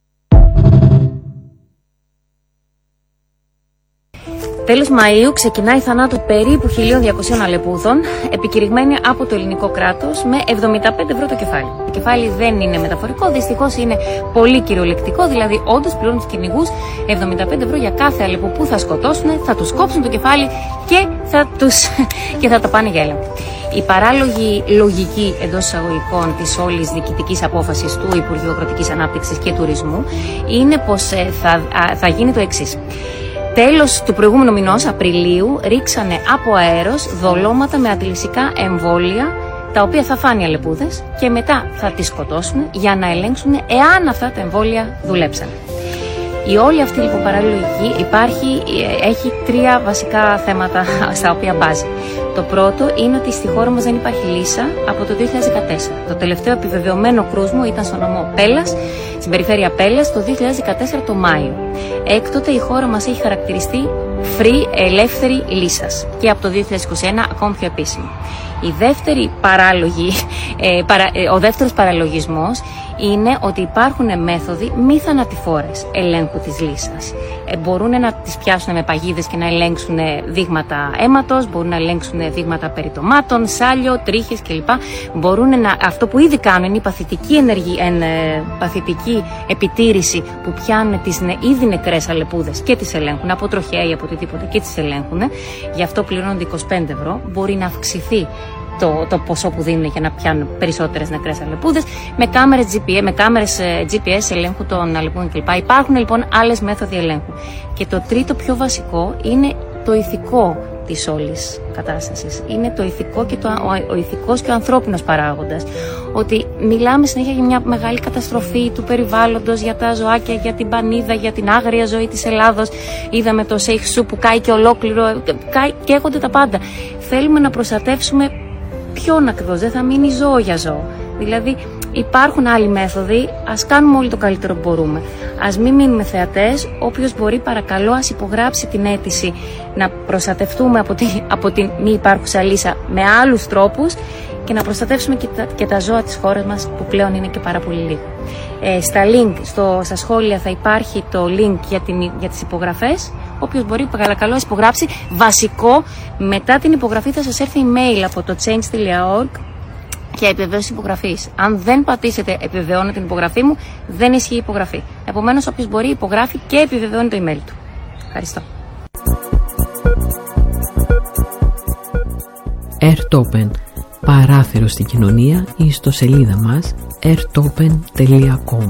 Τέλος Μαΐου ξεκινάει η θανάτου περίπου χίλια διακοσίων αλεπούδων, επικηρυγμένη από το ελληνικό κράτος με εβδομήντα πέντε ευρώ το κεφάλι. Το κεφάλι δεν είναι μεταφορικό, δυστυχώς είναι πολύ κυριολεκτικό, δηλαδή όντως πληρώνουν τους κυνηγούς εβδομήντα πέντε ευρώ για κάθε αλεπού που θα σκοτώσουν, θα τους κόψουν το κεφάλι και θα, τους... και θα τα πάνε για έλεγχο. Η παράλογη λογική εντός εισαγωγικών της όλης διοικητικής απόφασης του Υπουργείου Αγροτικής Ανάπτυξης και Τουρισμού είναι πως θα, θα γίνει το εξής. Τέλος του προηγούμενου μηνός, Απριλίου, ρίξανε από αέρος δολώματα με αντιλυσικά εμβόλια, τα οποία θα φάνε οι αλεπούδες και μετά θα τις σκοτώσουν για να ελέγξουν εάν αυτά τα εμβόλια δουλέψαν. Η όλη αυτή λοιπόν παραλογική υπάρχει, έχει τρία βασικά θέματα στα οποία μπάζει. Το πρώτο είναι ότι στη χώρα μας δεν υπάρχει λύσα από το δύο χιλιάδες δεκατέσσερα. Το τελευταίο επιβεβαιωμένο κρούσμο ήταν στο νομό Πέλλας, στην περιφέρεια Πέλλας, το δύο χιλιάδες δεκατέσσερα το Μάιο. Έκτοτε η χώρα μας έχει χαρακτηριστεί free, ελεύθερη λύσας και από το δύο χιλιάδες είκοσι ένα ακόμη πιο επίσημη. Η δεύτερη παράλογη, ε, παρα, ε, ο δεύτερος παραλογισμός είναι ότι υπάρχουν μέθοδοι μη θανατηφόρες ελέγχου της λύσας. Ε, μπορούν να τις πιάσουν με παγίδες και να ελέγξουν δείγματα αίματος, μπορούν να ελέγξουν δείγματα περιτομάτων, σάλιο, τρίχες κλπ. Μπορούν να, αυτό που ήδη κάνουν είναι η παθητική, ενεργη, εν, ε, παθητική επιτήρηση που πιάνουν τις ν, ήδη νεκρές αλεπούδες και τις ελέγχουν από τροχέα ή από οτιδήποτε και τις ελέγχουν. Γι' αυτό πληρώνονται είκοσι πέντε ευρώ. Μπορεί να αυξηθεί Το, το ποσό που δίνουν για να πιάνουν περισσότερες νεκρές αλεπούδες, με κάμερες τζι πι ες, με κάμερες τζι πι ες ελέγχου των αλεπούδων κλπ. Υπάρχουν λοιπόν άλλες μέθοδοι ελέγχου. Και το τρίτο πιο βασικό είναι το ηθικό της όλης κατάστασης. Είναι το ηθικό και το, ο, ο ηθικός και ο ανθρώπινος παράγοντας. Ότι μιλάμε συνέχεια για μια μεγάλη καταστροφή του περιβάλλοντος, για τα ζωάκια, για την πανίδα, για την άγρια ζωή της Ελλάδος. Είδαμε το Σέιχ που κάει και ολόκληρο, κάει, καίγονται τα πάντα. Θέλουμε να προστατεύσουμε ποιον ακριβώς, δεν θα μείνει ζώο για ζώο. Δηλαδή υπάρχουν άλλοι μέθοδοι, ας κάνουμε όλοι το καλύτερο που μπορούμε. Ας μην μείνουμε θεατές, όποιος μπορεί παρακαλώ ας υπογράψει την αίτηση να προστατευτούμε από την, από την μη υπάρχουσα λύσα με άλλους τρόπους και να προστατεύσουμε και τα, και τα ζώα της χώρας μας που πλέον είναι και πάρα πολύ λίγο. Ε, στα link, στο, στα σχόλια θα υπάρχει το link για, την, για τις υπογραφές. Όποιος μπορεί παρακαλώ υπογράψει. Βασικό, μετά την υπογραφή θα σας έρθει email από το change τελεία org και επιβεβαίωση υπογραφής. Αν δεν πατήσετε επιβεβαιώνω την υπογραφή μου, δεν ισχύει η υπογραφή. Επομένως, όποιος μπορεί υπογράφει και επιβεβαιώνει το email του. Ευχαριστώ. Airtopen. Παράθυρο στην κοινωνία ή στο σελίδα μας airtopen τελεία com.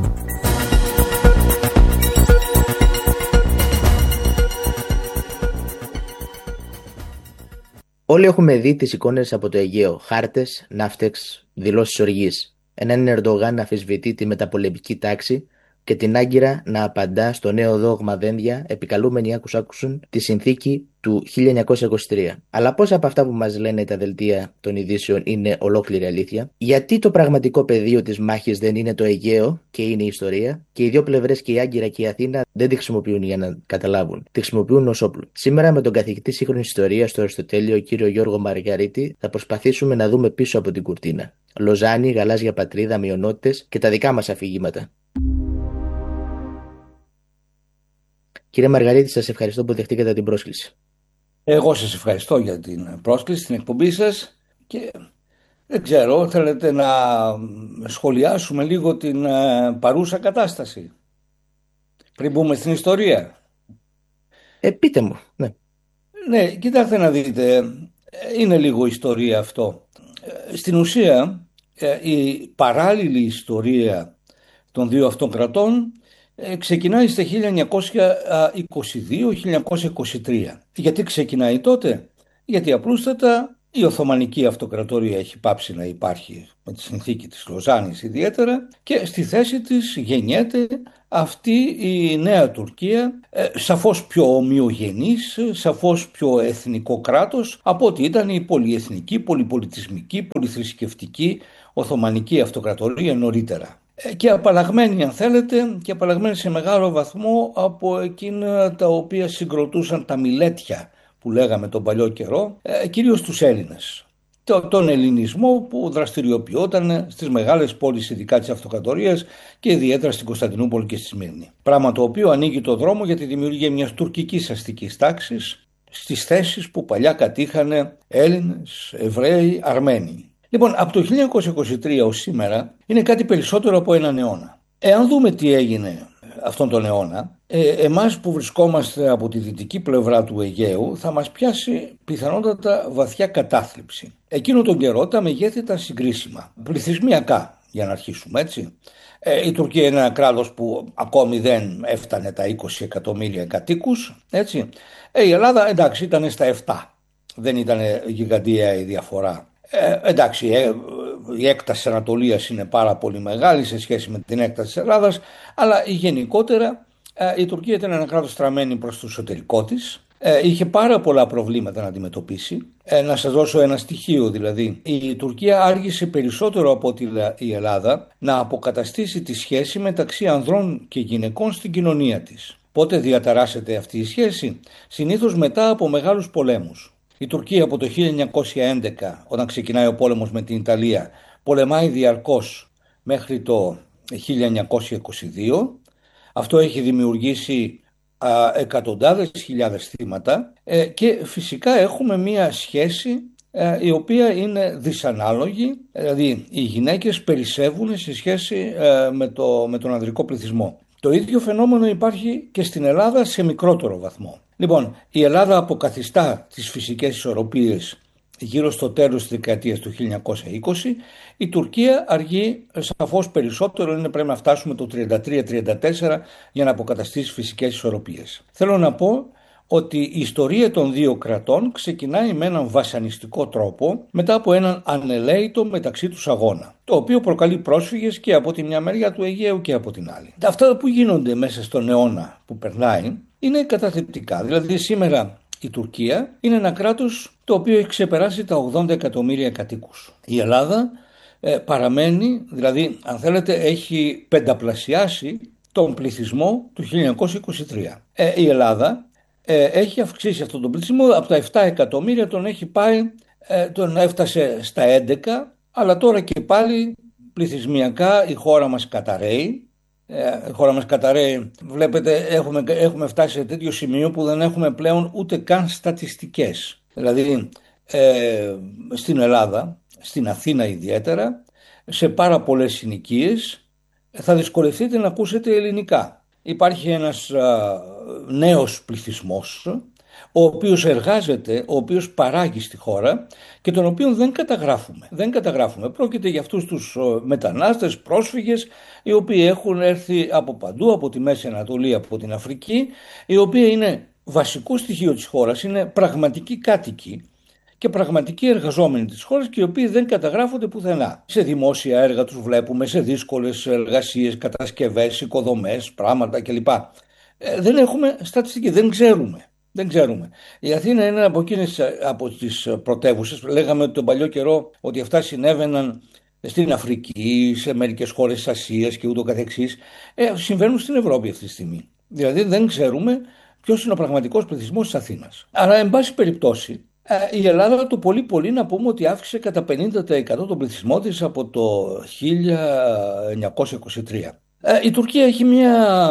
Όλοι έχουμε δει τις εικόνες από το Αιγαίο, χάρτες, ναύτεξ, δηλώσεις οργής. Έναν Ερντογάν να αμφισβητεί τη μεταπολεμική τάξη και την Άγκυρα να απαντά στο νέο δόγμα δένδια, επικαλούμενοι άκους άκουσουν τη συνθήκη του χίλια εννιακόσια είκοσι τρία. Αλλά πόσα από αυτά που μας λένε τα δελτία των ειδήσεων είναι ολόκληρη αλήθεια? Γιατί το πραγματικό πεδίο της μάχης δεν είναι το Αιγαίο και είναι η ιστορία, και οι δύο πλευρές, και η Άγκυρα και η Αθήνα, δεν τη χρησιμοποιούν για να καταλάβουν. Τη χρησιμοποιούν ως όπλο. Σήμερα, με τον καθηγητή σύγχρονης ιστορίας στο Αριστοτέλειο, κύριο Γιώργο Μαργαρίτη, θα προσπαθήσουμε να δούμε πίσω από την κουρτίνα. Λοζάνη, γαλάζια πατρίδα, μειονότητες και τα δικά μας αφηγήματα. Κύριε Μαργαρίτη, σας ευχαριστώ που δεχτήκατε την πρόσκληση. Εγώ σας ευχαριστώ για την πρόσκληση, την εκπομπή σας, και δεν ξέρω, θέλετε να σχολιάσουμε λίγο την παρούσα κατάσταση πριν μπούμε στην ιστορία? Ε, πείτε μου, ναι. Ναι, κοιτάξτε να δείτε, είναι λίγο ιστορία αυτό. Στην ουσία, η παράλληλη ιστορία των δύο αυτών κρατών ξεκινάει στα χίλια εννιακόσια είκοσι δύο χίλια εννιακόσια είκοσι τρία. Γιατί ξεκινάει τότε? Γιατί απλούστατα Η Οθωμανική Αυτοκρατορία έχει πάψει να υπάρχει με τη συνθήκη της Λοζάνης ιδιαίτερα και στη θέση της γεννιέται αυτή η νέα Τουρκία, ε, σαφώς πιο ομοιογενής, σαφώς πιο εθνικό κράτος από ό,τι ήταν η πολυεθνική, πολυπολιτισμική, πολυθρησκευτική Οθωμανική Αυτοκρατορία νωρίτερα. Και απαλλαγμένη, αν θέλετε, και απαλλαγμένη σε μεγάλο βαθμό από εκείνα τα οποία συγκροτούσαν τα μιλέτια που λέγαμε τον παλιό καιρό, κυρίως τους Έλληνες. Τον ελληνισμό που δραστηριοποιόταν στις μεγάλες πόλεις, ειδικά της Αυτοκρατορίας και ιδιαίτερα στην Κωνσταντινούπολη και στη Σμύρνη. Πράγμα το οποίο ανοίγει το δρόμο για τη δημιουργία μιας τουρκικής αστικής τάξης στις θέσεις που παλιά κατήχαν Έλληνες, Εβραίοι, Αρμένοι. Λοιπόν, από το χίλια εννιακόσια είκοσι τρία ως σήμερα είναι κάτι περισσότερο από έναν αιώνα. Εάν δούμε τι έγινε αυτόν τον αιώνα, ε, εμάς που βρισκόμαστε από τη δυτική πλευρά του Αιγαίου θα μας πιάσει πιθανότατα βαθιά κατάθλιψη. Εκείνο τον καιρό τα μεγέθη ήταν συγκρίσιμα, πληθυσμιακά για να αρχίσουμε έτσι. Ε, η Τουρκία είναι ένα κράτος που ακόμη δεν έφτανε τα είκοσι εκατομμύρια κατοίκους, έτσι. Ε, η Ελλάδα εντάξει ήταν στα επτά, δεν ήταν γιγαντιαία η διαφορά. Ε, εντάξει, ε, η έκταση της Ανατολίας είναι πάρα πολύ μεγάλη σε σχέση με την έκταση της Ελλάδας, αλλά γενικότερα ε, η Τουρκία ήταν ένα κράτος στραμμένη προς το εσωτερικό της, ε, είχε πάρα πολλά προβλήματα να αντιμετωπίσει. Ε, να σας δώσω ένα στοιχείο δηλαδή, η Τουρκία άργησε περισσότερο από ότι η Ελλάδα να αποκαταστήσει τη σχέση μεταξύ ανδρών και γυναικών στην κοινωνία της. Πότε διαταράσσεται αυτή η σχέση? Συνήθως μετά από μεγάλους πολέμους. Η Τουρκία από το χίλια εννιακόσια έντεκα, όταν ξεκινάει ο πόλεμος με την Ιταλία, πολεμάει διαρκώς μέχρι το χίλια εννιακόσια είκοσι δύο. Αυτό έχει δημιουργήσει α, εκατοντάδες χιλιάδες θύματα ε, και φυσικά έχουμε μία σχέση ε, η οποία είναι δυσανάλογη, δηλαδή οι γυναίκες περισσεύουν σε σχέση ε, με, το, με τον ανδρικό πληθυσμό. Το ίδιο φαινόμενο υπάρχει και στην Ελλάδα σε μικρότερο βαθμό. Λοιπόν, η Ελλάδα αποκαθιστά τις φυσικές ισορροπίες γύρω στο τέλος της δεκαετίας του χίλια εννιακόσια είκοσι. Η Τουρκία αργεί σαφώς περισσότερο, είναι πρέπει να φτάσουμε το τριάντα τρία τριάντα τέσσερα για να αποκαταστήσει φυσικές ισορροπίες. Θέλω να πω ότι η ιστορία των δύο κρατών ξεκινάει με έναν βασανιστικό τρόπο μετά από έναν ανελαίητο μεταξύ τους αγώνα, το οποίο προκαλεί πρόσφυγες και από τη μια μεριά του Αιγαίου και από την άλλη. Αυτά που γίνονται μέσα στον αιώνα που περνάει είναι καταθλιπτικά. Δηλαδή σήμερα η Τουρκία είναι ένα κράτος το οποίο έχει ξεπεράσει τα ογδόντα εκατομμύρια κατοίκους. Η Ελλάδα ε, παραμένει, δηλαδή αν θέλετε έχει πενταπλασιάσει τον πληθυσμό του χίλια εννιακόσια είκοσι τρία. Ε, η Ελλάδα ε, έχει αυξήσει αυτόν τον πληθυσμό, από τα επτά εκατομμύρια τον έχει πάει, ε, τον έφτασε στα έντεκα, αλλά τώρα και πάλι πληθυσμιακά η χώρα μας καταραίει. Η χώρα μας καταραίει, βλέπετε έχουμε, έχουμε φτάσει σε τέτοιο σημείο που δεν έχουμε πλέον ούτε καν στατιστικές. Δηλαδή ε, στην Ελλάδα, στην Αθήνα ιδιαίτερα, σε πάρα πολλές συνοικίες θα δυσκολευτείτε να ακούσετε ελληνικά. Υπάρχει ένας α, νέος πληθυσμός ο οποίος εργάζεται, ο οποίος παράγει στη χώρα και τον οποίο δεν καταγράφουμε. Δεν καταγράφουμε. Πρόκειται για αυτούς τους μετανάστες, πρόσφυγες, οι οποίοι έχουν έρθει από παντού, από τη Μέση Ανατολή, από την Αφρική, οι οποίοι είναι βασικό στοιχείο της χώρας, είναι πραγματικοί κάτοικοι και πραγματικοί εργαζόμενοι της χώρας και οι οποίοι δεν καταγράφονται πουθενά. Σε δημόσια έργα τους βλέπουμε, σε δύσκολες εργασίες, κατασκευές, οικοδομές, πράγματα κλπ. Ε, δεν έχουμε στατιστική, δεν ξέρουμε. Δεν ξέρουμε. Η Αθήνα είναι από εκείνες από τις πρωτεύουσες. Λέγαμε ότι τον παλιό καιρό ότι αυτά συνέβαιναν στην Αφρική, σε μερικές χώρες της Ασίας και ούτω καθεξής. Ε, συμβαίνουν στην Ευρώπη αυτή τη στιγμή. Δηλαδή δεν ξέρουμε ποιος είναι ο πραγματικός πληθυσμός της Αθήνας. Αλλά εν πάση περιπτώσει η Ελλάδα το πολύ πολύ να πούμε ότι αύξησε κατά πενήντα τοις εκατό τον πληθυσμό της από το χίλια εννιακόσια είκοσι τρία. Η Τουρκία έχει μια,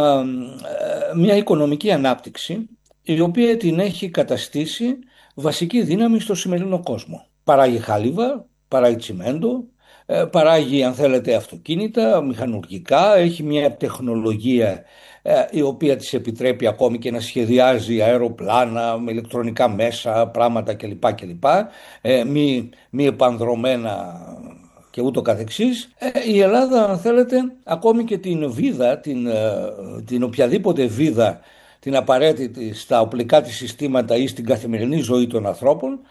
μια οικονομική ανάπτυξη η οποία την έχει καταστήσει βασική δύναμη στο σημερινό κόσμο. Παράγει χάλιβα, παράγει τσιμέντο, παράγει αν θέλετε αυτοκίνητα, μηχανουργικά, έχει μια τεχνολογία η οποία της επιτρέπει ακόμη και να σχεδιάζει αεροπλάνα με ηλεκτρονικά μέσα, πράγματα κλπ. κλπ. Ε, μη, μη επανδρομένα και ούτω καθεξής. Ε, η Ελλάδα αν θέλετε ακόμη και την βίδα, την, την οποιαδήποτε βίδα την απαραίτητη στα οπλικά της συστήματα ή στην καθημερινή ζωή των ανθρώπων,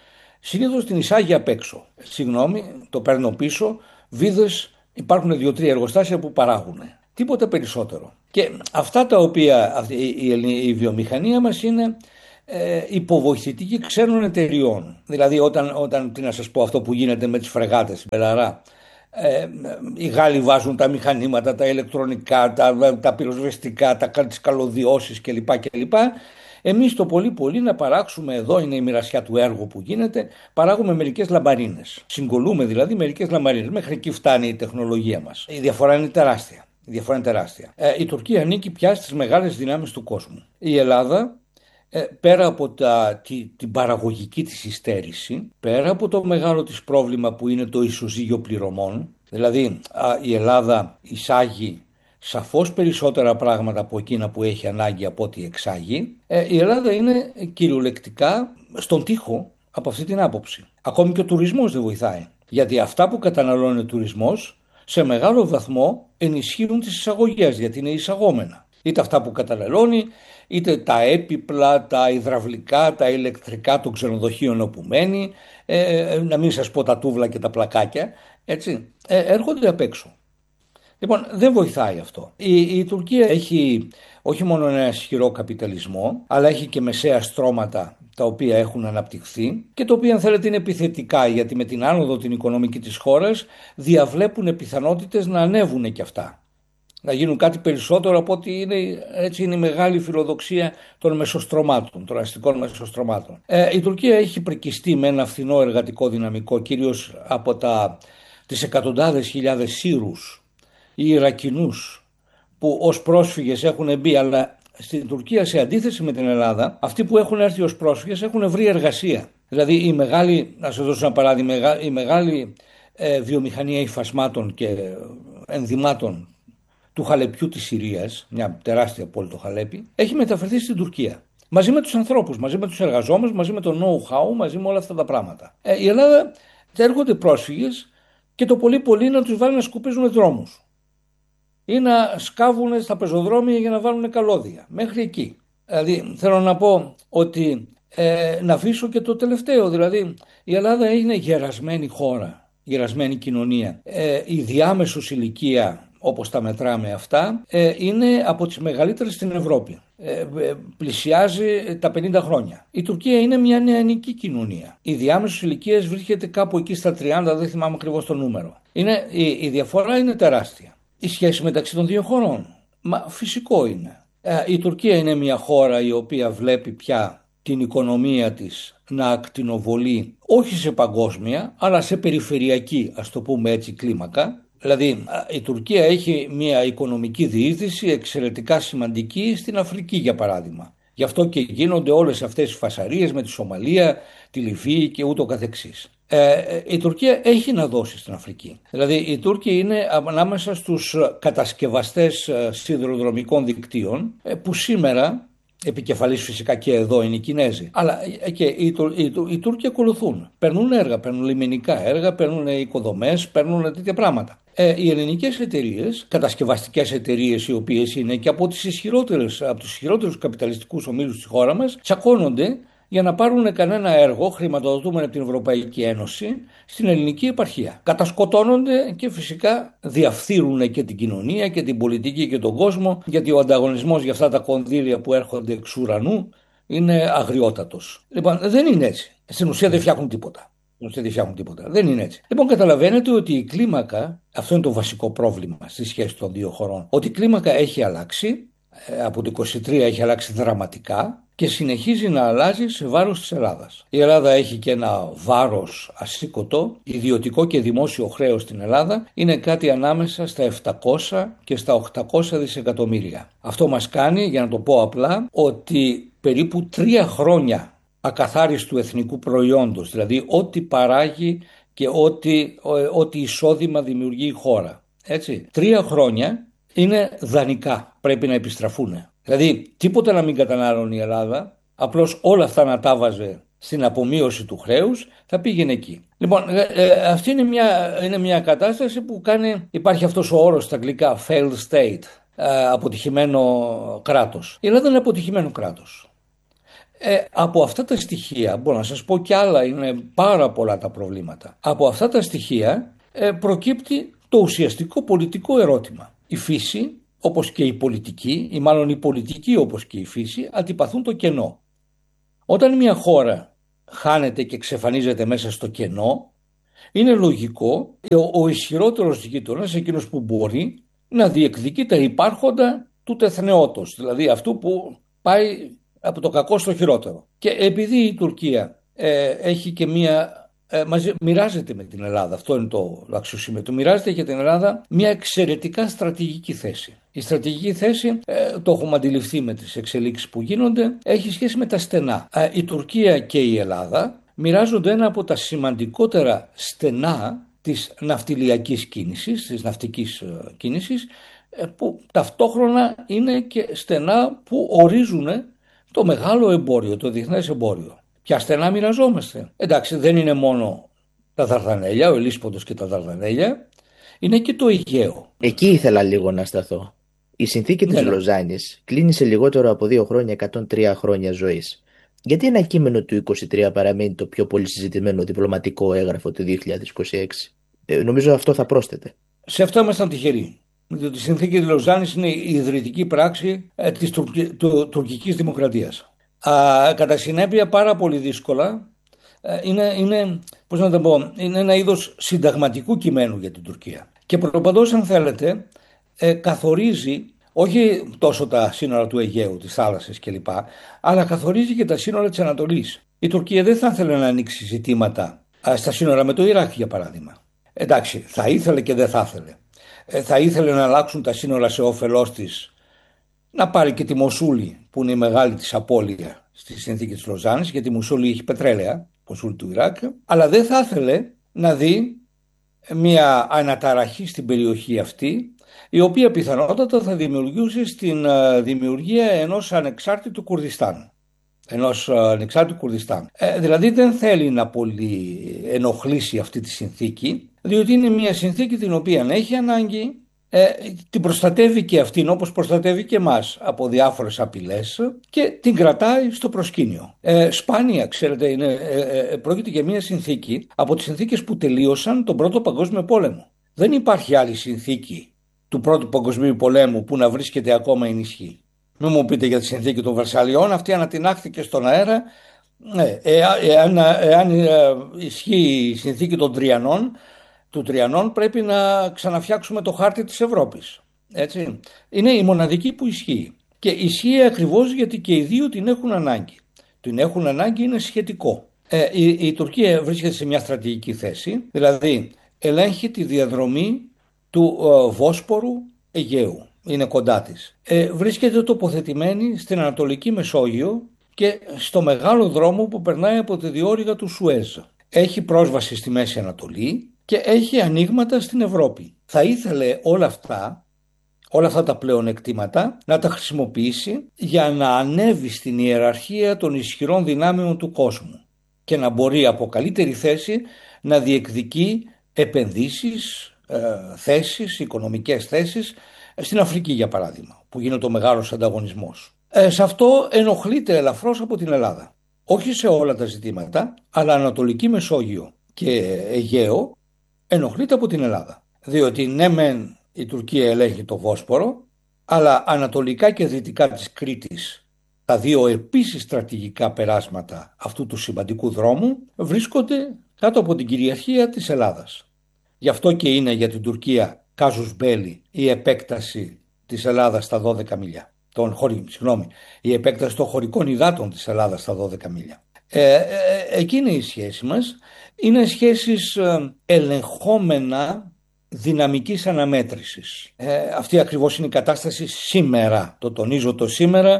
συνήθως την εισάγει απ' έξω. Συγγνώμη, το παίρνω πίσω, βίδες υπάρχουν δύο-τρία εργοστάσια που παράγουν. Τίποτα περισσότερο. Και αυτά τα οποία η, η, η βιομηχανία μας είναι ε, υποβοηθητική ξένων εταιριών. Δηλαδή όταν, όταν, τι να σας πω, αυτό που γίνεται με τις φρεγάτες στην Πελαρά, ε, οι Γάλλοι βάζουν τα μηχανήματα, τα ηλεκτρονικά, τα, τα πυροσβεστικά, τα, τις καλωδιώσεις κλπ. κλπ. Εμείς το πολύ πολύ να παράξουμε, εδώ είναι η μοιρασιά του έργου που γίνεται, παράγουμε μερικές λαμπαρίνες. Συγκολούμε δηλαδή μερικές λαμπαρίνες. Μέχρι εκεί φτάνει η τεχνολογία μας. Η διαφορά είναι τεράστια. Η διαφορά είναι τεράστια. Ε, η Τουρκία ανήκει πια στις μεγάλες δυνάμεις του κόσμου. Η Ελλάδα, ε, πέρα από τα, τη, την παραγωγική της υστέρηση, πέρα από το μεγάλο της πρόβλημα που είναι το ισοζύγιο πληρωμών, δηλαδή α, η Ελλάδα εισάγει σαφώς περισσότερα πράγματα από εκείνα που έχει ανάγκη από ό,τι εξάγει, ε, η Ελλάδα είναι κυριολεκτικά στον τοίχο από αυτή την άποψη. Ακόμη και ο τουρισμός δεν βοηθάει. Γιατί αυτά που καταναλώνει ο τουρισμός σε μεγάλο βαθμό ενισχύουν τις εισαγωγές, γιατί είναι εισαγόμενα. Είτε αυτά που καταναλώνει, είτε τα έπιπλα, τα υδραυλικά, τα ηλεκτρικά των ξενοδοχείων όπου μένει, ε, να μην σας πω τα τούβλα και τα πλακάκια, έτσι, ε, έρχονται απ' έξω. Λοιπόν, δεν βοηθάει αυτό. Η, η Τουρκία έχει όχι μόνο ένα ισχυρό καπιταλισμό, αλλά έχει και μεσαία στρώματα τα οποία έχουν αναπτυχθεί και τα οποία αν θέλετε είναι επιθετικά, γιατί με την άνοδο την οικονομική της χώρας διαβλέπουν πιθανότητες να ανέβουν και αυτά. Να γίνουν κάτι περισσότερο από ότι είναι, έτσι είναι η μεγάλη φιλοδοξία των μεσοστρωμάτων, των αστικών μεσοστρωμάτων. Ε, η Τουρκία έχει πρικιστεί με ένα φθηνό εργατικό δυναμικό, κυρίως από τα, τις εκατοντάδες χιλιάδες Σύρους ή Ιρακινούς που ως πρόσφυγες έχουν μπει, αλλά στην Τουρκία σε αντίθεση με την Ελλάδα, αυτοί που έχουν έρθει ως πρόσφυγες έχουν βρει εργασία. Δηλαδή η μεγάλη, να σας δώσω ένα παράδειγμα, η μεγάλη ε, βιομηχανία υφασμάτων και ενδυμάτων του Χαλεπιού της Συρίας, μια τεράστια πόλη το Χαλέπι, έχει μεταφερθεί στην Τουρκία. Μαζί με τους ανθρώπους, μαζί με τους εργαζόμενους, μαζί με το know-how, μαζί με όλα αυτά τα πράγματα. Ε, η Ελλάδα έρχονται πρόσφυγες και το πολύ πολύ να τους βάλουν να σκουπίζουν δρόμους ή να σκάβουν στα πεζοδρόμια για να βάλουν καλώδια. Μέχρι εκεί. Δηλαδή θέλω να πω ότι ε, να αφήσω και το τελευταίο. Δηλαδή η Ελλάδα είναι γερασμένη χώρα, γερασμένη κοινωνία. Ε, η διάμεσος ηλικία, όπως τα μετράμε αυτά, ε, είναι από τις μεγαλύτερες στην Ευρώπη. Ε, ε, πλησιάζει τα πενήντα χρόνια. Η Τουρκία είναι μια νεανική κοινωνία. Η διάμεσος ηλικίας βρίσκεται κάπου εκεί στα τριάντα, δεν θυμάμαι ακριβώς το νούμερο. Είναι, η, η διαφορά είναι τεράστια. Η σχέση μεταξύ των δύο χωρών, μα φυσικό είναι. Ε, η Τουρκία είναι μια χώρα η οποία βλέπει πια την οικονομία της να ακτινοβολεί όχι σε παγκόσμια αλλά σε περιφερειακή, ας το πούμε έτσι, κλίμακα. Δηλαδή η Τουρκία έχει μια οικονομική διείσδυση εξαιρετικά σημαντική στην Αφρική για παράδειγμα. Γι' αυτό και γίνονται όλες αυτές οι φασαρίες με τη Σομαλία, τη Λιβύη και ούτω καθεξής. Ε, η Τουρκία έχει να δώσει στην Αφρική. Δηλαδή οι Τούρκοι είναι ανάμεσα στους κατασκευαστές σιδηροδρομικών δικτύων που σήμερα, επικεφαλής φυσικά και εδώ είναι οι Κινέζοι, αλλά και οι, οι, οι, οι Τούρκοι ακολουθούν. Παίρνουν έργα, παίρνουν λιμενικά έργα, παίρνουν οικοδομές, παίρνουν τέτοια πράγματα. Ε, οι ελληνικές εταιρείες, κατασκευαστικές εταιρείες οι οποίες είναι και από, τις ισχυρότερες, από τους ισχυρότερους καπιταλιστικούς ομίλους της χώρας μας, τσακώνονται για να πάρουν κανένα έργο χρηματοδοτούμενο από την Ευρωπαϊκή Ένωση στην ελληνική επαρχία. Κατασκοτώνονται και φυσικά διαφθείρουν και την κοινωνία και την πολιτική και τον κόσμο, γιατί ο ανταγωνισμός για αυτά τα κονδύλια που έρχονται εξ ουρανού είναι αγριότατος. Λοιπόν, δεν είναι έτσι. Στην ουσία δεν φτιάχνουν τίποτα. Δεν φτιάχνουν τίποτα. Δεν είναι έτσι. Λοιπόν, καταλαβαίνετε ότι η κλίμακα, αυτό είναι το βασικό πρόβλημα στη σχέση των δύο χωρών, ότι η κλίμακα έχει αλλάξει, από το είκοσι τρία έχει αλλάξει δραματικά και συνεχίζει να αλλάζει σε βάρος της Ελλάδας. Η Ελλάδα έχει και ένα βάρος ασήκωτο, ιδιωτικό και δημόσιο χρέος στην Ελλάδα είναι κάτι ανάμεσα στα επτακόσια και στα οκτακόσια δισεκατομμύρια. Αυτό μας κάνει, για να το πω απλά, ότι περίπου τρία χρόνια ακαθάριστου εθνικού προϊόντος, δηλαδή ό,τι παράγει και ό,τι, ό,τι εισόδημα δημιουργεί η χώρα. Έτσι, τρία χρόνια είναι δανεικά, πρέπει να επιστραφούν. Δηλαδή τίποτα να μην κατανάλωνε η Ελλάδα, απλώς όλα αυτά να τα βάζε στην απομείωση του χρέους, θα πήγαινε εκεί. Λοιπόν, ε, ε, αυτή είναι μια, είναι μια κατάσταση που κάνει, υπάρχει αυτός ο όρος στα αγγλικά, failed state, ε, αποτυχημένο κράτος. Η Ελλάδα είναι αποτυχημένο κράτος. Ε, από αυτά τα στοιχεία, μπορώ να σας πω κι άλλα, είναι πάρα πολλά τα προβλήματα. Από αυτά τα στοιχεία ε, προκύπτει το ουσιαστικό πολιτικό ερώτημα. Η φύση, όπως και η πολιτική, ή μάλλον η πολιτική όπως και η φύση, αντιπαθούν το κενό. Όταν μια χώρα χάνεται και εξαφανίζεται μέσα στο κενό, είναι λογικό ο, ο ισχυρότερος γείτονας, εκείνος που μπορεί, να διεκδικεί τα υπάρχοντα του τεθνεότος, δηλαδή αυτού που πάει από το κακό στο χειρότερο. Και επειδή η Τουρκία ε, έχει και μία, ε, μαζί, μοιράζεται με την Ελλάδα, αυτό είναι το αξιοσημείο του, μοιράζεται και την Ελλάδα μια εξαιρετικά στρατηγική θέση. Η στρατηγική θέση, ε, το έχουμε αντιληφθεί με τις εξελίξεις που γίνονται, έχει σχέση με τα στενά. Ε, η Τουρκία και η Ελλάδα μοιράζονται ένα από τα σημαντικότερα στενά της ναυτιλιακής κίνησης, της ναυτικής ε, κίνησης, ε, που ταυτόχρονα είναι και στενά που ορίζουν το μεγάλο εμπόριο, το διεθνές εμπόριο. Ποια στενά μοιραζόμαστε? Εντάξει, δεν είναι μόνο τα Δαρδανέλια, ο Ελίσποντος και τα Δαρδανέλια, είναι και το Αιγαίο. Εκεί ήθελα λίγο να σταθώ. Η συνθήκη της ναι, Λοζάνης κλείνει σε λιγότερο από δύο χρόνια εκατόν τρία χρόνια ζωής. Γιατί ένα κείμενο του είκοσι τρία παραμένει το πιο πολύ συζητημένο διπλωματικό έγγραφο του δύο χιλιάδες είκοσι έξι? Ε, νομίζω αυτό θα πρόσθετε. Σε αυτό ήμασταν τυχεροί. Διότι η συνθήκη της Λοζάνης είναι η ιδρυτική πράξη ε, της τουρκ, του, τουρκικής δημοκρατίας. Α, κατά συνέπεια, πάρα πολύ δύσκολα ε, είναι, είναι, πώς να το πω, είναι ένα είδος συνταγματικού κειμένου για την Τουρκία. Και προπαντός, αν θέλετε, ε, καθορίζει όχι τόσο τα σύνορα του Αιγαίου, της θάλασσας κλπ, αλλά καθορίζει και τα σύνορα της Ανατολής. Η Τουρκία δεν θα ήθελε να ανοίξει ζητήματα α, στα σύνορα με το Ιράκ, για παράδειγμα. Εντάξει, θα ήθελε και δεν θα ήθελε. Ε, θα ήθελε να αλλάξουν τα σύνορα σε όφελός της, να πάρει και τη Μοσούλη, που είναι η μεγάλη της απώλεια στη συνθήκη της Λοζάνης, γιατί η Μοσούλη έχει πετρέλαια, Μοσούλη του Ιράκ, αλλά δεν θα ήθελε να δει μια αναταραχή στην περιοχή αυτή, η οποία πιθανότατα θα δημιουργούσε στην δημιουργία ενός ανεξάρτητου Κουρδιστάν. Ενός ανεξάρτητου Κουρδιστάν. Ε, δηλαδή δεν θέλει να πολύ ενοχλήσει αυτή τη συνθήκη, διότι είναι μια συνθήκη την οποία έχει ανάγκη, ε, την προστατεύει και αυτήν όπως προστατεύει και εμάς από διάφορες απειλές και την κρατάει στο προσκήνιο. Ε, σπάνια, ξέρετε, είναι, ε, ε, πρόκειται για μια συνθήκη από τις συνθήκες που τελείωσαν τον Πρώτο Παγκόσμιο Πόλεμο. Δεν υπάρχει άλλη συνθήκη του Πρώτου Παγκοσμίου Πολέμου που να βρίσκεται ακόμα εν ισχύ. Μην μου πείτε για τη συνθήκη των Βερσαλιών, αυτή ανατινάχθηκε στον αέρα. Ναι, εάν, εάν ισχύει η συνθήκη των Τριανών, του Τριανών, πρέπει να ξαναφτιάξουμε το χάρτη της Ευρώπης. Έτσι. Είναι η μοναδική που ισχύει. Και ισχύει ακριβώς γιατί και οι δύο την έχουν ανάγκη. Την έχουν ανάγκη είναι σχετικό. Ε, η, η Τουρκία βρίσκεται σε μια στρατηγική θέση, δηλαδή ελέγχει τη διαδρομή του ε, Βόσπορου Αιγαίου. Είναι κοντά της. Ε, βρίσκεται τοποθετημένη στην Ανατολική Μεσόγειο και στο μεγάλο δρόμο που περνάει από τη διόρυγα του Σουέζ. Έχει πρόσβαση στη Μέση Ανατολή και έχει ανοίγματα στην Ευρώπη. Θα ήθελε όλα αυτά, όλα αυτά τα πλεονεκτήματα να τα χρησιμοποιήσει για να ανέβει στην ιεραρχία των ισχυρών δυνάμεων του κόσμου και να μπορεί από καλύτερη θέση να διεκδικεί επενδύσεις, ε, θέσεις, οικονομικές θέσεις στην Αφρική, για παράδειγμα, που γίνεται ο μεγάλος ανταγωνισμός. Ε, σε αυτό ενοχλείται ελαφρώς από την Ελλάδα. Όχι σε όλα τα ζητήματα, αλλά Ανατολική Μεσόγειο και Αιγαίο ενοχλείται από την Ελλάδα. Διότι ναι μεν η Τουρκία ελέγχει το Βόσπορο, αλλά ανατολικά και δυτικά της Κρήτης, τα δύο επίσης στρατηγικά περάσματα αυτού του σημαντικού δρόμου, βρίσκονται κάτω από την κυριαρχία της Ελλάδας. Γι' αυτό και είναι για την Τουρκία κάζους μπέλι η επέκταση της Ελλάδας στα δώδεκα μίλια. Των χωρί, συγγνώμη, η επέκταση των χωρικών υδάτων της Ελλάδας στα δώδεκα μίλια. Ε, ε, εκεί είναι η σχέση μας. Είναι σχέσεις ε, ελεγχόμενα δυναμικής αναμέτρησης. Ε, αυτή ακριβώς είναι η κατάσταση σήμερα. Το τονίζω το σήμερα,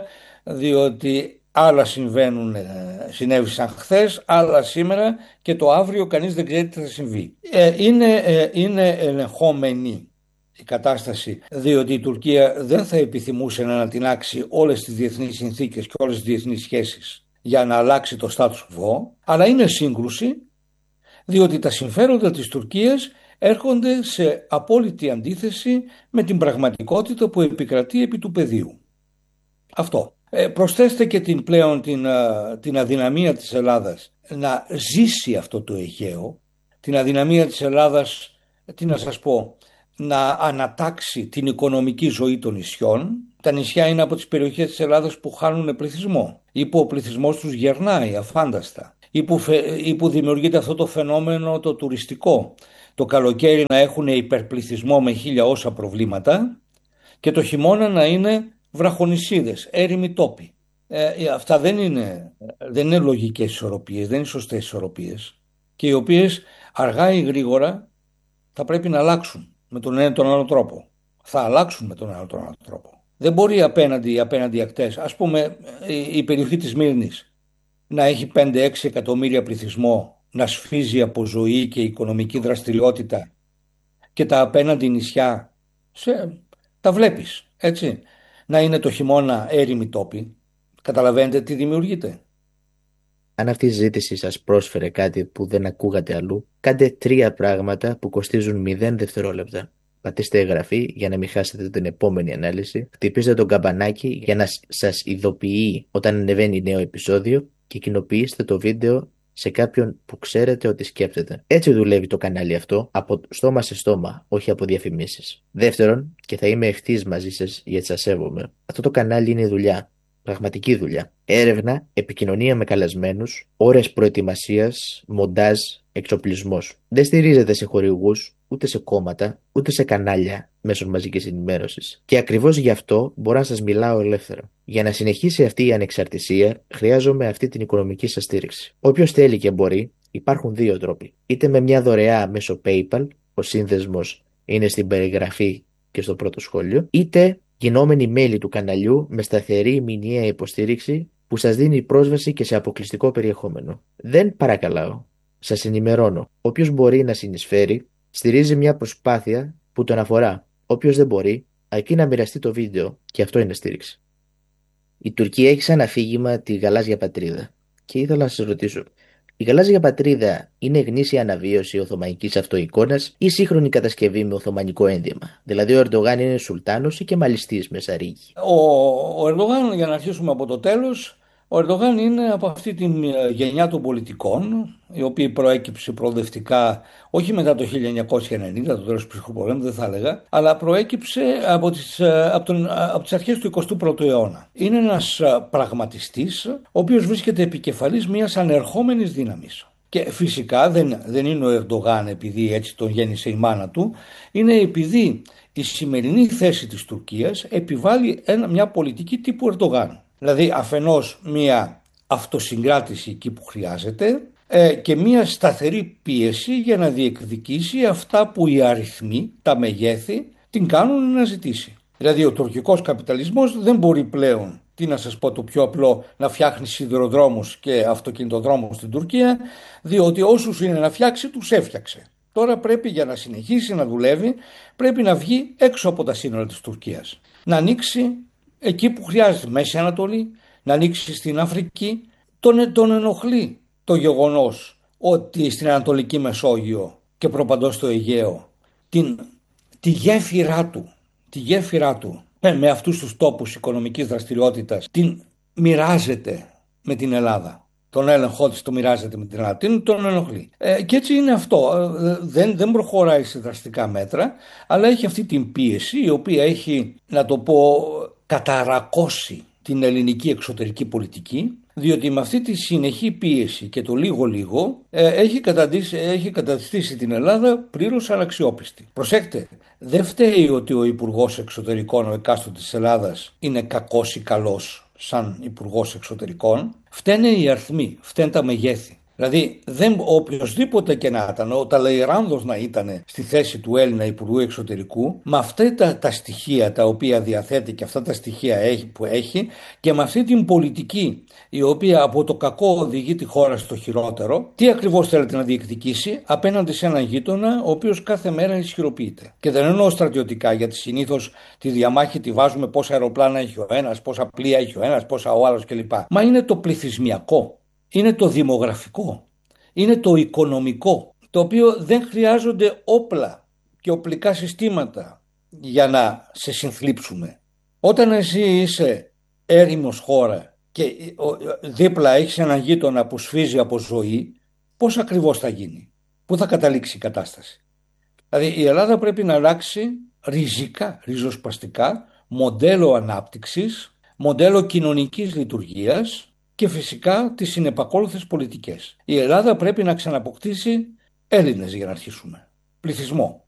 διότι άλλα συμβαίνουν, ε, συνέβησαν χθες, άλλα σήμερα και το αύριο κανείς δεν ξέρει τι θα συμβεί. Ε, είναι, ε, είναι ελεγχόμενη η κατάσταση, διότι η Τουρκία δεν θα επιθυμούσε να ανατινάξει όλες τις διεθνείς συνθήκες και όλες τις διεθνείς σχέσεις για να αλλάξει το status quo, αλλά είναι σύγκρουση, διότι τα συμφέροντα της Τουρκίας έρχονται σε απόλυτη αντίθεση με την πραγματικότητα που επικρατεί επί του πεδίου. Αυτό. Ε, προσθέστε και την πλέον την, την αδυναμία της Ελλάδας να ζήσει αυτό το Αιγαίο, την αδυναμία της Ελλάδας, τι να σας πω, να ανατάξει την οικονομική ζωή των νησιών. Τα νησιά είναι από τις περιοχές της Ελλάδας που χάνουν πληθυσμό ή που ο πληθυσμός τους γερνάει αφάνταστα ή που, ή που δημιουργείται αυτό το φαινόμενο το τουριστικό. Το καλοκαίρι να έχουν υπερπληθυσμό με χίλια όσα προβλήματα και το χειμώνα να είναι βραχονησίδες, έρημοι τόποι. Ε, αυτά δεν είναι, δεν είναι λογικές ισορροπίες, δεν είναι σωστές ισορροπίες και οι οποίες αργά ή γρήγορα θα πρέπει να αλλάξουν με τον ένα τον άλλο τρόπο. Θα αλλάξουν με τον ένα τον άλλο τρόπο. Δεν μπορεί απέναντι, απέναντι ακτές, ας πούμε η, η περιοχή της Μύρνης να έχει πέντε έξι εκατομμύρια πληθυσμό, να σφίζει από ζωή και οικονομική δραστηριότητα και τα απέναντι νησιά σε, τα βλέπεις, έτσι, να είναι το χειμώνα έρημοι τόποι. Καταλαβαίνετε τι δημιουργείται. Αν αυτή η συζήτηση σας πρόσφερε κάτι που δεν ακούγατε αλλού, κάντε τρία πράγματα που κοστίζουν μηδέν δευτερόλεπτα. Πατήστε εγγραφή για να μην χάσετε την επόμενη ανάλυση, χτυπήστε το καμπανάκι για να σας ειδοποιεί όταν ανεβαίνει νέο επεισόδιο και κοινοποιήστε το βίντεο σε κάποιον που ξέρετε ότι σκέπτεται. Έτσι δουλεύει το κανάλι αυτό, από στόμα σε στόμα, όχι από διαφημίσεις. Δεύτερον, και θα είμαι ευθύς μαζί σας γιατί σας σέβομαι, αυτό το κανάλι είναι δουλειά. Πραγματική δουλειά. Έρευνα, επικοινωνία με καλεσμένους, ώρες προετοιμασίας, μοντάζ, εξοπλισμός. Δεν στηρίζεται σε χορηγούς, ούτε σε κόμματα, ούτε σε κανάλια μέσω μαζικής ενημέρωσης. Και ακριβώς γι' αυτό μπορώ να σας μιλάω ελεύθερα. Για να συνεχίσει αυτή η ανεξαρτησία, χρειάζομαι αυτή την οικονομική σας στήριξη. Όποιος θέλει και μπορεί, υπάρχουν δύο τρόποι. Είτε με μια δωρεά μέσω PayPal, ο σύνδεσμος είναι στην περιγραφή και στο πρώτο σχόλιο, είτε γινόμενοι μέλη του καναλιού με σταθερή μηνιαία υποστήριξη που σας δίνει πρόσβαση και σε αποκλειστικό περιεχόμενο. Δεν παρακαλάω. Σας ενημερώνω. Όποιος μπορεί να συνεισφέρει, στηρίζει μια προσπάθεια που τον αφορά. Όποιος δεν μπορεί, αρκεί να μοιραστεί το βίντεο και αυτό είναι στήριξη. Η Τουρκία έχει σαν αφήγημα τη γαλάζια πατρίδα. Και ήθελα να σας ρωτήσω, η γαλάζια πατρίδα είναι γνήσια αναβίωση οθωμανικής αυτοεικόνας ή σύγχρονη κατασκευή με οθωμανικό ένδυμα? Δηλαδή ο Ερντογάν είναι σουλτάνος ή κεμαλιστής με σαρίκι? Ο, ο Ερντογάν, για να αρχίσουμε από το τέλος, ο Ερντογάν είναι από αυτή τη γενιά των πολιτικών, η οποία προέκυψε προοδευτικά όχι μετά το χίλια εννιακόσια ενενήντα, το τέλος του ψυχρού πολέμου, δεν θα έλεγα, αλλά προέκυψε από τις, από τον, από τις αρχές του εικοστού πρώτου αιώνα. Είναι ένας πραγματιστής, ο οποίος βρίσκεται επικεφαλής μιας ανερχόμενης δύναμης. Και φυσικά δεν, δεν είναι ο Ερντογάν επειδή έτσι τον γέννησε η μάνα του, είναι επειδή η σημερινή θέση της Τουρκίας επιβάλλει ένα, μια πολιτική τύπου Ερντογάν. Δηλαδή αφενός μια αυτοσυγκράτηση εκεί που χρειάζεται ε, και μια σταθερή πίεση για να διεκδικήσει αυτά που οι αριθμοί, τα μεγέθη, την κάνουν να ζητήσει. Δηλαδή ο τουρκικός καπιταλισμός δεν μπορεί πλέον, τι να σας πω το πιο απλό, να φτιάχνει σιδηροδρόμους και αυτοκινητοδρόμους στην Τουρκία, διότι όσους είναι να φτιάξει τους έφτιαξε. Τώρα πρέπει για να συνεχίσει να δουλεύει, πρέπει να βγει έξω από τα σύνορα της Τουρκίας. Να ανοίξει εκεί που χρειάζεται, Μέση Ανατολή, να ανοίξει στην Αφρική. Τον, τον ενοχλεί το γεγονός ότι στην Ανατολική Μεσόγειο και προπαντός στο Αιγαίο την, τη γέφυρά του, τη γέφυρά του με αυτούς τους τόπους οικονομικής δραστηριότητας την μοιράζεται με την Ελλάδα. Τον έλεγχό της το μοιράζεται με την Ελλάδα, την τον ενοχλεί. Ε, και έτσι είναι αυτό. Ε, δεν, δεν προχωράει σε δραστικά μέτρα, αλλά έχει αυτή την πίεση η οποία έχει, να το πω, καταρακώσει την ελληνική εξωτερική πολιτική, διότι με αυτή τη συνεχή πίεση και το λίγο-λίγο ε, έχει, έχει καταστήσει την Ελλάδα πλήρως αναξιόπιστη. Προσέξτε, δεν φταίει ότι ο Υπουργός Εξωτερικών, ο εκάστοτε της Ελλάδας, είναι κακός ή καλός σαν Υπουργός Εξωτερικών. Φταίνε οι αριθμοί, φταίνε τα μεγέθη. Δηλαδή, δεν, οποιοσδήποτε και να ήταν, ο Ταλεϊράνδος να ήταν στη θέση του Έλληνα Υπουργού Εξωτερικού, με αυτά τα, τα στοιχεία τα οποία διαθέτει και αυτά τα στοιχεία έχει, που έχει, και με αυτή την πολιτική η οποία από το κακό οδηγεί τη χώρα στο χειρότερο, τι ακριβώς θέλετε να διεκδικήσει απέναντι σε έναν γείτονα ο οποίος κάθε μέρα ισχυροποιείται. Και δεν εννοώ στρατιωτικά, γιατί συνήθως τη διαμάχη τη βάζουμε πόσα αεροπλάνα έχει ο ένας, πόσα πλοία έχει ο ένας, πόσα ο άλλος κλπ. Μα είναι το πληθυσμιακό. Είναι το δημογραφικό, είναι το οικονομικό, το οποίο δεν χρειάζονται όπλα και οπλικά συστήματα για να σε συνθλίψουμε. Όταν εσύ είσαι έρημος χώρα και δίπλα έχεις έναν γείτονα που σφίζει από ζωή, πώς ακριβώς θα γίνει, πού θα καταλήξει η κατάσταση? Δηλαδή η Ελλάδα πρέπει να αλλάξει ριζικά, ριζοσπαστικά μοντέλο ανάπτυξης, μοντέλο κοινωνικής λειτουργίας και φυσικά τις συνεπακόλουθες πολιτικές. Η Ελλάδα πρέπει να ξαναποκτήσει Έλληνες, για να αρχίσουμε, πληθυσμό.